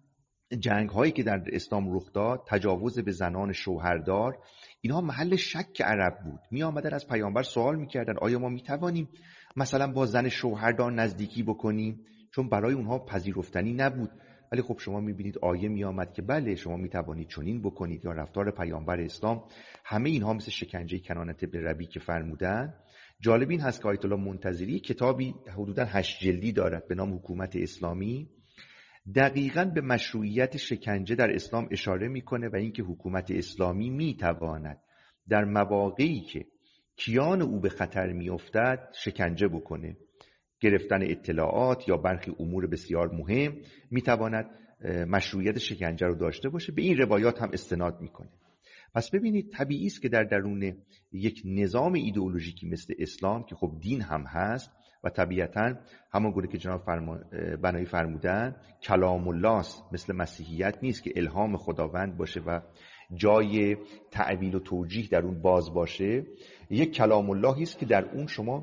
جنگ هایی که در اسلام رخ داد، تجاوز به زنان شوهردار، اینها محل شک عرب بود. می آمدن از پیامبر سوال میکردن آیا ما میتوانیم مثلا با زن شوهردار نزدیکی بکنیم، چون برای اونها پذیرفتنی نبود. ولی خب شما میبینید آیه می آمد که بله شما میتوانید چنین بکنید. یا رفتار پیامبر اسلام، همه اینها مثل شکنجه کنانه ابن ربیع که فرمودن. جالب این هست که آیت الله منتظری کتابی حدوداً 8 جلدی دارد به نام حکومت اسلامی، دقیقاً به مشروعیت شکنجه در اسلام اشاره میکنه و اینکه حکومت اسلامی میتواند در مواقعی که کیان او به خطر میافتد شکنجه بکنه، گرفتن اطلاعات یا برخی امور بسیار مهم میتواند مشروعیت شکنجه رو داشته باشه. به این روایات هم استناد میکنه. پس ببینید، طبیعی است که در درون یک نظام ایدئولوژیکی مثل اسلام که خب دین هم هست و طبیعتاً همانگونه که جناب بنایی فرمودن کلام الله است، مثل مسیحیت نیست که الهام خداوند باشه و جای تعویل و توجیه در اون باز باشه. یک کلام اللهی است که در اون شما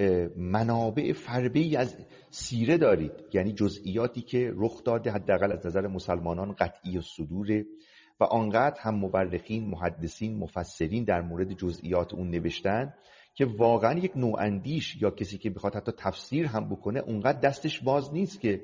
منابع فربه‌ای از سیره دارید، یعنی جزئیاتی که رخ داده حداقل از نظر مسلمانان قطعی الصدور و آنقدر هم مورخین، محدثین، مفسرین در مورد جزئیات اون نوشتن که واقعا یک نواندیش یا کسی که بخواد حتی تفسیر هم بکنه اونقدر دستش باز نیست که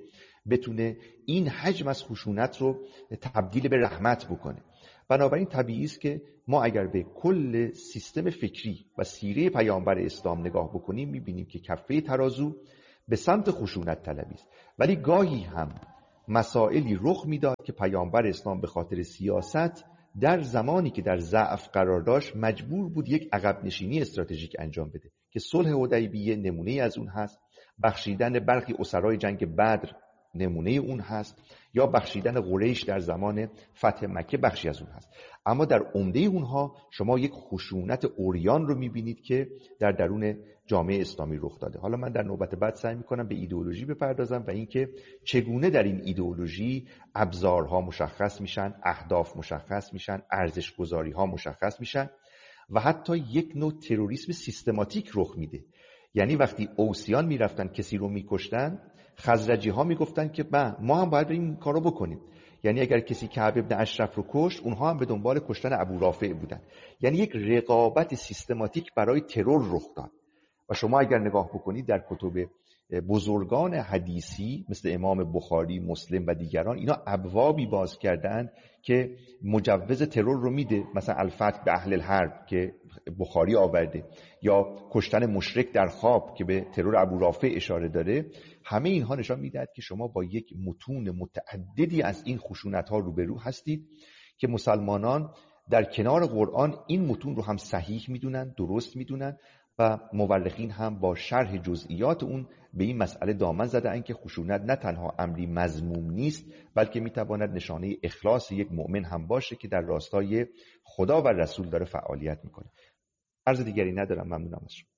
بتونه این حجم از خشونت رو تبدیل به رحمت بکنه. بنابراین طبیعی است که ما اگر به کل سیستم فکری و سیره پیامبر اسلام نگاه بکنیم میبینیم که کفه ترازو به سمت خشونت طلبی است، ولی گاهی هم مسائلی رخ میداد که پیامبر اسلام به خاطر سیاست در زمانی که در ضعف قرار داشت مجبور بود یک عقب نشینی استراتژیک انجام بده که صلح حدیبیه نمونه از اون هست، بخشیدن برخی اسرای جنگ بدر نمونه اون هست، یا بخشیدن قریش در زمان فتح مکه بخشی از اون هست. اما در عمده اونها شما یک خشونت عریان رو میبینید که در درون جامعه اسلامی رخ داده. حالا من در نوبت بعد سعی میکنم به ایدئولوژی بپردازم و اینکه چگونه در این ایدئولوژی ابزارها مشخص میشن، اهداف مشخص میشن، ارزش‌گذاری‌ها مشخص میشن و حتی یک نوع تروریسم سیستماتیک رخ میده. یعنی وقتی اوسیان میرفتن کسی رو میکشتن، خزرجی ها میگفتن که ما هم باید این کارو بکنیم. یعنی اگر کسی کعب ابن اشرف رو کشت، اونها هم به دنبال کشتن ابو رافع بودن. یعنی یک رقابت سیستماتیک برای ترور رخ داد. و شما اگر نگاه بکنید در کتب بزرگان حدیثی مثل امام بخاری، مسلم و دیگران، اینا ابوابی باز کردن که مجوز ترور رو میده، مثلا الفتح به اهل الحرب که بخاری آورده، یا کشتن مشرک در خواب که به ترور ابو رافع اشاره داره. همه اینها نشان میدهد که شما با یک متون متعددی از این خشونت ها روبرو هستید که مسلمانان در کنار قرآن این متون رو هم صحیح میدونن، درست میدونن و مورخین هم با شرح جزئیات اون به این مسئله دامن زدن که خشونت نه تنها امری مذموم نیست، بلکه میتواند نشانه اخلاص یک مؤمن هم باشه که در راستای خدا و رسول داره فعالیت میکنه. عرض دیگری ندارم، ممنونم از شما.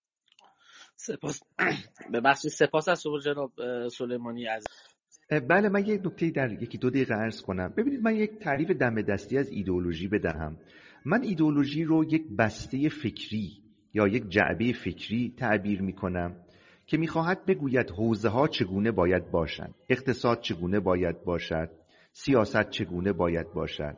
سپاس. ببخشید، سپاس از شما جناب سلیمانی. از بله، من یک نکته در یکی دو دقیقه عرض کنم. ببینید، من یک تعریف دم دستی از ایدئولوژی بدهم. من ایدئولوژی رو یک بسته فکری یا یک جعبه فکری تعبیر میکنم که میخواهد بگوید حوزه ها چگونه باید باشند، اقتصاد چگونه باید باشد، سیاست چگونه باید باشد،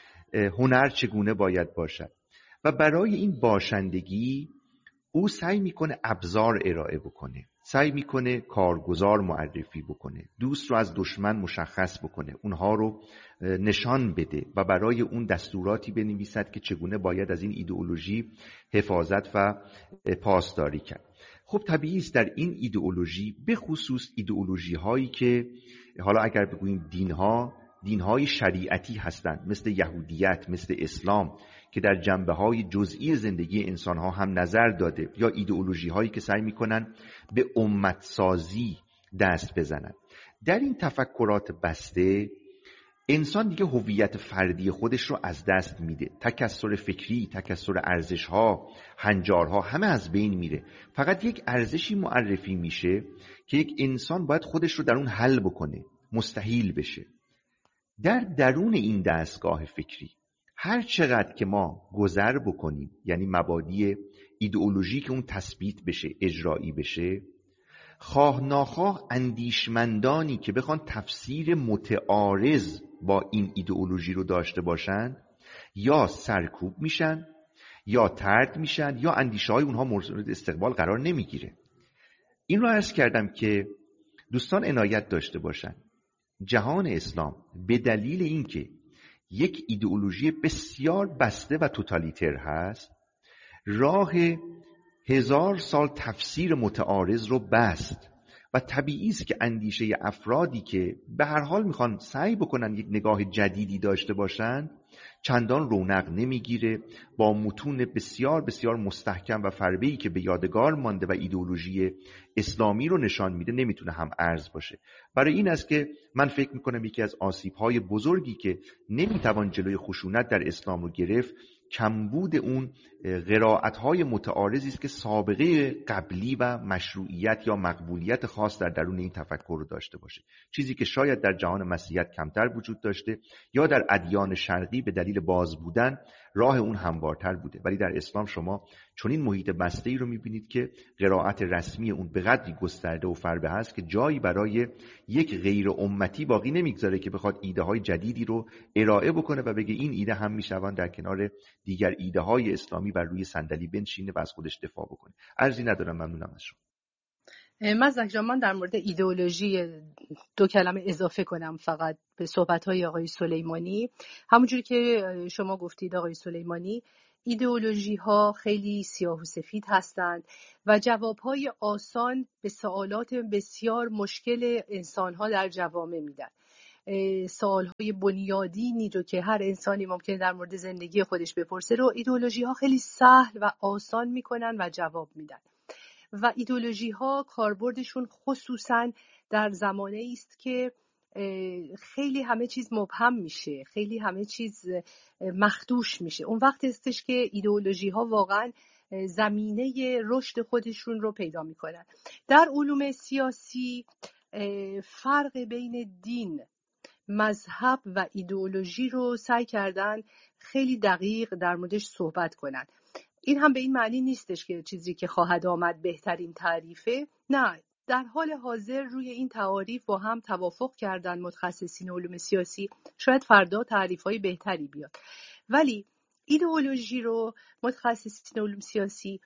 هنر چگونه باید باشد. و برای این باشندگی او سعی میکنه ابزار ارائه بکنه، سعی میکنه کارگزار معرفی بکنه، دوست رو از دشمن مشخص بکنه، اونها رو نشان بده و برای اون دستوراتی بنویسد که چگونه باید از این ایدئولوژی حفاظت و پاسداری کرد. خب طبیعی است در این ایدئولوژی، به خصوص ایدئولوژی هایی که حالا اگر بگوییم دینهای شریعتی هستند، مثل یهودیت، مثل اسلام که در جنبه‌های جزئی زندگی انسان‌ها هم نظر داده، یا ایدئولوژی هایی که سعی می‌کنن به امت سازی دست بزنن. در این تفکرات بسته انسان دیگه هویت فردی خودش رو از دست میده. تکثر فکری، تکثر ارزش‌ها، هنجارها همه از بین میره. فقط یک ارزشی معرفی میشه که یک انسان باید خودش رو در اون حل بکنه، مستحیل بشه. در درون این دستگاه فکری هر چقدر که ما گذر بکنیم، یعنی مبادی ایدئولوژی که اون تثبیت بشه، اجرایی بشه، خواه ناخواه اندیشمندانی که بخوان تفسیر متعارض با این ایدئولوژی رو داشته باشن یا سرکوب میشن یا طرد میشن یا اندیشه های اونها مورد استقبال قرار نمیگیره. این رو عرض کردم که دوستان عنایت داشته باشن. جهان اسلام به دلیل اینکه یک ایدئولوژی بسیار بسته و توتالیتر هست، راه 1000 سال تفسیر متعارض رو بست و طبیعی است که اندیشه افرادی که به هر حال میخوان سعی بکنن یک نگاه جدیدی داشته باشن چندان رونق نمیگیره. با متون بسیار بسیار مستحکم و فربه‌ای که به یادگار مانده و ایدئولوژی اسلامی رو نشان میده نمیتونه هم ارز باشه. برای این است که من فکر میکنم یکی از آسیب‌های بزرگی که نمیتوان جلوی خشونت در اسلام رو گرفت، کمبود اون قرائت‌های متعارضی است که سابقه قبلی و مشروعیت یا مقبولیت خاص در درون این تفکر رو داشته باشه، چیزی که شاید در جهان مسیحیت کمتر وجود داشته یا در ادیان شرقی به دلیل باز بودن راه اون هموارتر بوده. ولی در اسلام شما چنین محیط بسته‌ای رو می‌بینید که قرائت رسمی اون به قدری گسترده و فربه هست که جایی برای یک غیر امتی باقی نمیگذاره که بخواد ایده‌های جدیدی رو ارائه بکنه و بگه این ایده هم میشوان در کنار دیگر ایده‌های اسلامی بر روی صندلی بنشینه و از خودش دفاع بکنه. عرضی ندارم، ممنونم از شما. مزدک جان، من در مورد ایدئولوژی 2 کلمه اضافه کنم فقط به صحبت‌های آقای سلیمانی. همونجوری که شما گفتید آقای سلیمانی، ایدئولوژی ها خیلی سیاه و سفید هستند و جوابهای آسان به سوالات بسیار مشکل انسان‌ها در جوامع میدن. سوالهای بنیادینی رو که هر انسانی ممکنه در مورد زندگی خودش بپرسه رو ایدئولوژی ها خیلی سهل و آسان میکنن و جواب میدن. و ایدئولوژی ها کاربردشون خصوصا در زمانه است که خیلی همه چیز مبهم میشه، خیلی همه چیز مخدوش میشه. اون وقت استش که ایدئولوژی ها واقعا زمینه رشد خودشون رو پیدا میکنن. در علوم سیاسی فرق بین دین، مذهب و ایدئولوژی رو سعی کردن خیلی دقیق در موردش صحبت کنن. این هم به این معنی نیستش که چیزی که خواهد آمد بهترین تعریفه، نه، در حال حاضر روی این تعاریف با هم توافق کردن متخصصین علوم سیاسی. شاید فردا تعریف‌های بهتری بیاد، ولی ایدئولوژی رو متخصصین علوم سیاسی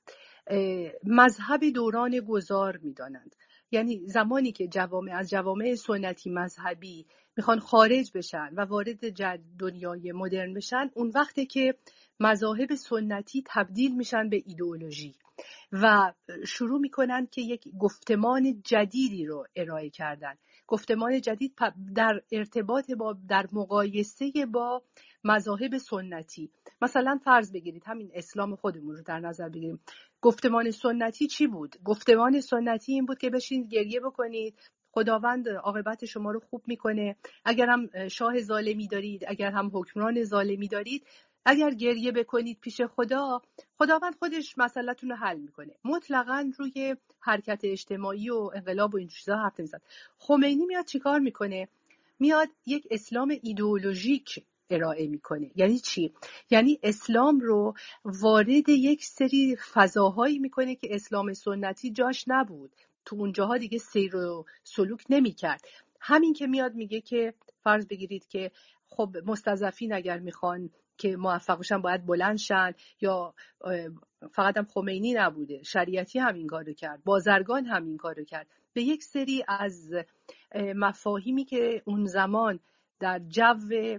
مذهب دوران گذار می‌دانند. یعنی زمانی که از جوامع سنتی مذهبی میخوان خارج بشن و وارد دنیای مدرن بشن، اون وقته که مذاهب سنتی تبدیل میشن به ایدئولوژی و شروع میکنن که یک گفتمان جدیدی رو ارائه کردن. گفتمان جدید در ارتباط در مقایسه با مذاهب سنتی. مثلا فرض بگیرید همین اسلام خودمون رو در نظر بگیریم. گفتمان سنتی چی بود؟ گفتمان سنتی این بود که بشینید گریه بکنید، خداوند عاقبت شما رو خوب میکنه. اگر هم شاه ظالمی دارید، اگر هم حکمران ظالمی دارید، اگر گریه بکنید پیش خداوند خودش مسئله‌تون رو حل میکنه. مطلقاً روی حرکت اجتماعی و انقلاب و این چیزا حرف نمیزنه. خمینی میاد چیکار میکنه؟ میاد یک اسلام ایدئولوژیک ارائه میکنه. یعنی چی؟ یعنی اسلام رو وارد یک سری فضاهایی میکنه که اسلام سنتی جاش نبود. تو اونجاها دیگه سیر و سلوک نمیکرد. همین که میاد میگه که فرض بگیرید که خب مستضعفین اگر میخوان که موفق بشن باید بلند شن، یا فقط هم خمینی نبوده، شریعتی هم این کارو کرد، بازرگان هم این کارو کرد. به یک سری از مفاهیمی که اون زمان در جو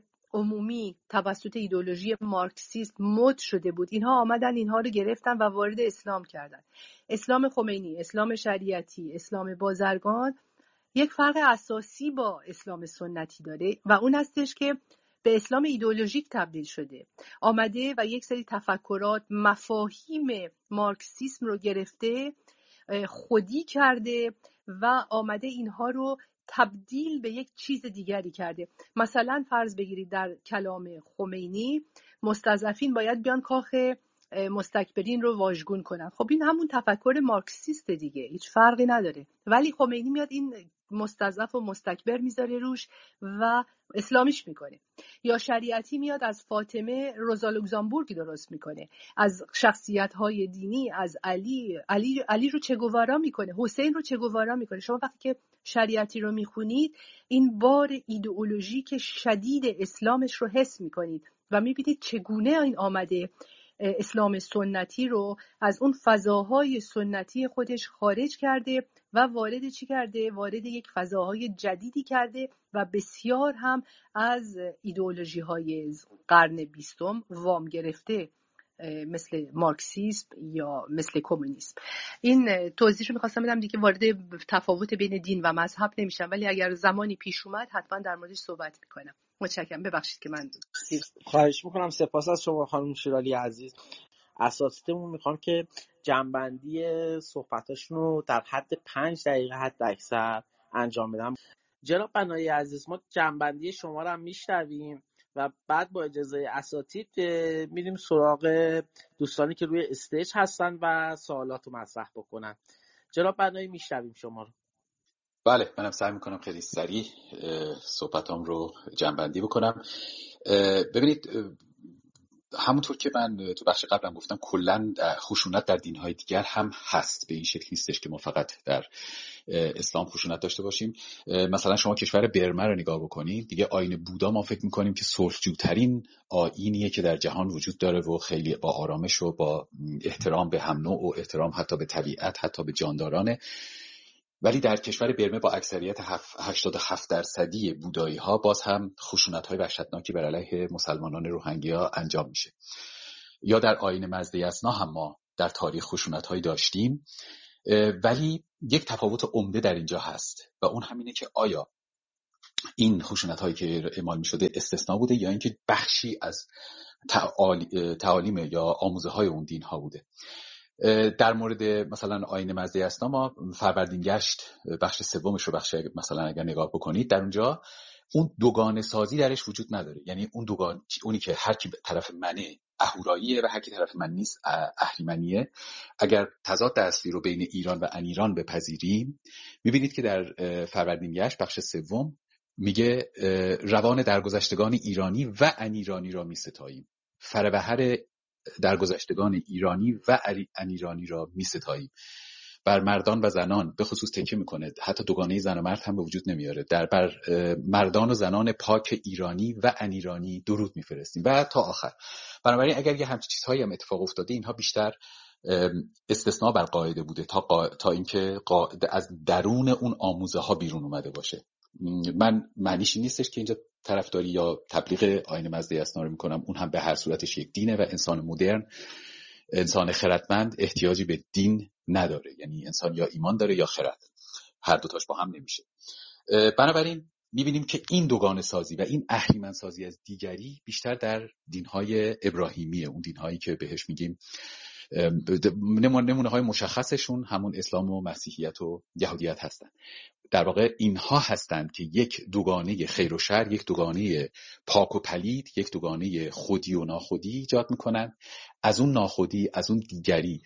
عمومی توسط ایدئولوژی مارکسیست مد شده بود، اینها آمدن اینها رو گرفتن و وارد اسلام کردن. اسلام خمینی، اسلام شریعتی، اسلام بازرگان یک فرق اساسی با اسلام سنتی داره و اون هستش که به اسلام ایدئولوژیک تبدیل شده. آمده و یک سری تفکرات، مفاهیم مارکسیسم رو گرفته، خودی کرده و آمده اینها رو تبدیل به یک چیز دیگری کرده. مثلا فرض بگیرید در کلام خمینی مستضعفین باید بیان کاخ مستکبرین رو واژگون کنن. خب این همون تفکر مارکسیست دیگه، هیچ فرقی نداره. ولی خمینی میاد این مستضعف و مستکبر میذاره روش و اسلامیش میکنه. یا شریعتی میاد از فاطمه روزا لوکزامبورگ درست میکنه، از شخصیت‌های دینی، از علی رو چگوارا میکنه، حسین رو چگوارا میکنه. شما وقتی که شریعتی رو میخونید این بار ایدئولوژیک شدید اسلامش رو حس میکنید و میبینید چگونه این آمده اسلام سنتی رو از اون فضاهای سنتی خودش خارج کرده و وارد چی کرده؟ وارد یک فضاهای جدیدی کرده و بسیار هم از ایدئولوژی های قرن 20 وام گرفته، مثل مارکسیسم یا مثل کمونیسم. این توضیح رو می‌خواستم بدم دیگه، وارد تفاوت بین دین و مذهب نمیشم، ولی اگر زمانی پیش اومد حتما در موردش صحبت میکنم. متشکرم، ببخشید که من خواهش میکنم. سپاس از شما خانم شیرالی عزیز. اساتیدمون میخوام که جنبندی صحبتاشون رو در حد 5 دقیقه حد اکثر انجام بدم. جناب بنایی عزیز، ما جنبندی شما رو هم میشنویم و بعد با اجازه اساتید میریم سراغ دوستانی که روی استیج هستن و سوالات رو مطرح بکنن. جناب بنایی میشنویم شما رو. بله، منم سعی میکنم خیلی سریع صحبتام رو جنبندی بکنم. ببینید، همونطور که من تو بخش قبلم گفتم، کلا خشونت در دین‌های دیگر هم هست. به این شکل نیستش که ما فقط در اسلام خشونت داشته باشیم. مثلا شما کشور برما رو نگاه بکنید، دیگه آیین بودا ما فکر می‌کنیم که صلح‌جوترین آیینیه که در جهان وجود داره و خیلی با آرامش و با احترام به هم نوع و احترام حتی به طبیعت، حتی به جاندارانه. ولی در کشور برمه با اکثریت 87% بودایی ها باز هم خشونت های وحشتناکی بر علیه مسلمانان روهینگیا انجام میشه. یا در آیین مزده اسنا هم ما در تاریخ خشونت هایی داشتیم، ولی یک تفاوت عمده در اینجا هست و اون همینه که آیا این خشونت هایی که اعمال می شده استثناء بوده یا اینکه بخشی از تعالیم یا آموزه های اون دین ها بوده. در مورد مثلا آیین مزده اسنا ما فروردینگشت بخش سومش رو مثلا اگر نگاه بکنید، در اونجا اون دوگانه سازی درش وجود نداره. یعنی اونی که هر کی طرف منه اهوراییه و هر کی طرف من نیست اهریمنیه. اگر تضاد اصلی رو بین ایران و انیران بپذیریم، میبینید که در فروردینگشت بخش سوم میگه روان درگذشتگان ایرانی و انیرانی را میستاییم، فربهر درگذشتگان ایرانی و انیرانی را میستاییم. بر مردان و زنان به خصوص تکیه میکنه، حتی دوگانه زن و مرد هم به وجود نمیاره. بر مردان و زنان پاک ایرانی و انیرانی درود میفرستیم و تا آخر. بنابراین اگر یه همچین چیزهایی هم اتفاق افتاده، اینها بیشتر استثناء بر قاعده بوده تا اینکه از درون اون آموزه ها بیرون اومده باشه. من معنیش نیستش که اینجا طرفداری یا تبلیغ آیین مزده اسنا رو میکنم، اون هم به هر صورتش یک دینه و انسان مدرن، انسان خردمند احتیاجی به دین نداره. یعنی انسان یا ایمان داره یا خرد، هر دوتاش با هم نمیشه. بنابراین میبینیم که این دوگانه سازی و این اهریمن سازی از دیگری بیشتر در دینهای ابراهیمیه، اون دینهایی که بهش میگیم نمونه های مشخصشون همون اسلام و مسیحیت و یهودیت هستن. در واقع اینها هستند که یک دوگانه خیر و شر، یک دوگانه پاک و پلید، یک دوگانه خودی و ناخودی ایجاد میکنن. از اون ناخودی، از اون دیگری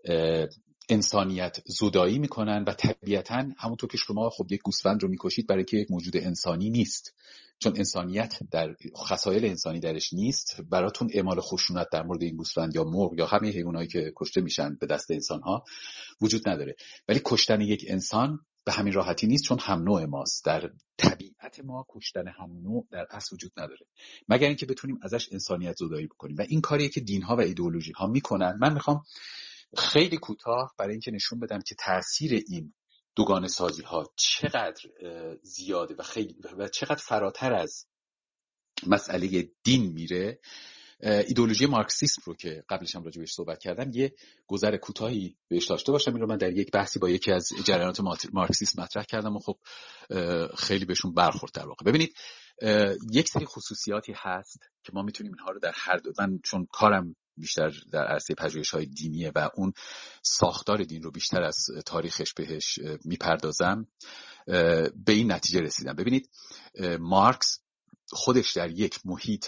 انسانیت زدایی میکنن و طبیعتاً همونطور که شما خب یک گوسفند رو میکشید برای که یک موجود انسانی نیست، چون انسانیت در خصایل انسانی درش نیست، براتون اعمال خشونت در مورد این گوسفند یا مرغ یا همه حیوانایی که کشته میشن به دست انسانها وجود نداره. ولی کشتن یک انسان به همین راحتی نیست، چون هم نوع ماست. در طبیعت ما کشتن هم نوع در اصل وجود نداره، مگر اینکه بتونیم ازش انسانیت زدایی بکنیم و این کاریه که دین‌ها و ایدئولوژی‌ها میکنن. من میخوام خیلی کوتاه برای اینکه نشون بدم که تأثیر این دوگانه سازی ها چقدر زیاده و چقدر فراتر از مسئله دین میره، ایدئولوژی مارکسیسم رو که قبلش هم راجع بهش صحبت کردم یه گذر کوتاهی بهش داشته باشم. این رو من در یک بحثی با یکی از جریانات مارکسیسم مطرح کردم و خب خیلی بهشون برخورد. در واقع ببینید یک سری خصوصیاتی هست که ما میتونیم اینها رو در هر دو، من چون کارم بیشتر در عرصه پژوهش‌های دینیه و اون ساختار دین رو بیشتر از تاریخش بهش میپردازم، به این نتیجه رسیدم. ببینید مارکس خودش در یک محیط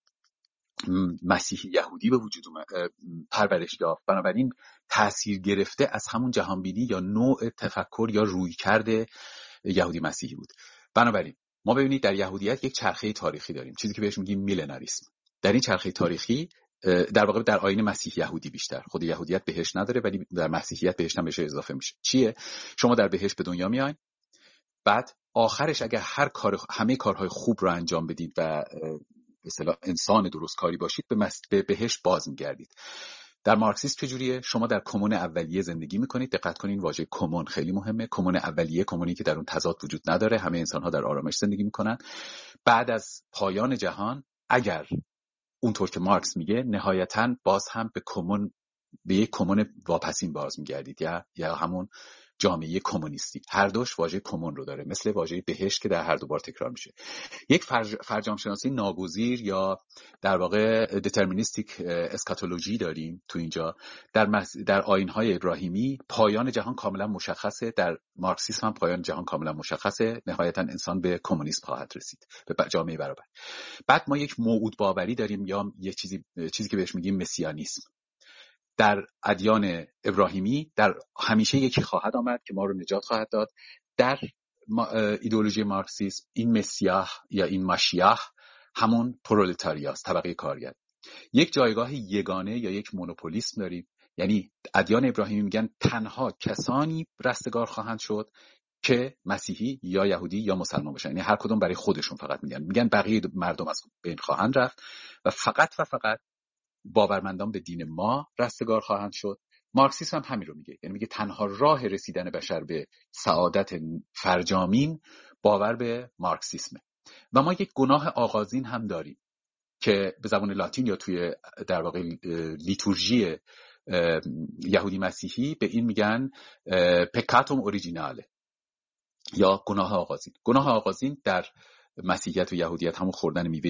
مسیحی یهودی به وجود پرورش یافت، بنابراین تأثیر گرفته از همون جهانبینی یا نوع تفکر یا رویکرد یهودی مسیحی بود. بنابراین ما ببینید در یهودیت یک چرخه تاریخی داریم، چیزی که بهش میگیم میلناریسم. در این چرخه تاریخی در واقع در آیین مسیح یهودی بیشتر، خود یهودیت بهش نداره ولی در مسیحیت بهش هم بهش اضافه میشه. چیه؟ شما در بهشت به دنیا میاین، بعد آخرش اگر همه کارهای خوب رو انجام بدید و به اصطلاح انسان درست کاری باشید به بهشت باز میگردید. در مارکسیسم چجوریه؟ شما در کمون اولیه زندگی میکنید. دقت کنین واژه کمون خیلی مهمه. کمون اولیه، کمونی که در اون تضاد وجود نداره، همه انسان‌ها در آرامش زندگی میکنن. بعد از پایان جهان اگر اونطور که مارکس میگه نهایتاً باز هم به یک کمون واپسین باز میگردید یا همون جامعه کمونیستی. هر دوش واژه کمون رو داره، مثل واژه بهشت که در هر دو بار تکرار میشه. یک فرجام شناسی ناگزیر یا در واقع دترمینیستیک اسکاتولوژی داریم تو اینجا. در آیین‌های ابراهیمی پایان جهان کاملا مشخصه، در مارکسیسم هم پایان جهان کاملا مشخصه، نهایتا انسان به کمونیسم خواهد رسید، به جامعه برابر. بعد ما یک موعود باوری داریم یا یک چیزی که بهش میگیم مسیانیسم. در ادیان ابراهیمی در همیشه یکی خواهد آمد که ما رو نجات خواهد داد. در ایدئولوژی مارکسیسم این مسیح یا این مشیح همون پرولتاریاست، طبقه کارگر. یک جایگاه یگانه یا یک مونوپولیسم داریم، یعنی ادیان ابراهیمی میگن تنها کسانی رستگار خواهند شد که مسیحی یا یهودی یا مسلمان باشن، یعنی هر کدوم برای خودشون فقط میگن بقیه مردم از بین خواهند رفت و فقط باورمندان به دین ما رستگار خواهند شد مارکسیسم هم همین رو میگه، یعنی میگه تنها راه رسیدن بشر به سعادت فرجامین باور به مارکسیسمه. و ما یک گناه آغازین هم داریم که به زبان لاتین یا توی در واقع لیتورژی یهودی مسیحی به این میگن پکاتوم اوریجیناله یا گناه آغازین. گناه آغازین در مسیحیت و یهودیت همون خوردن میوه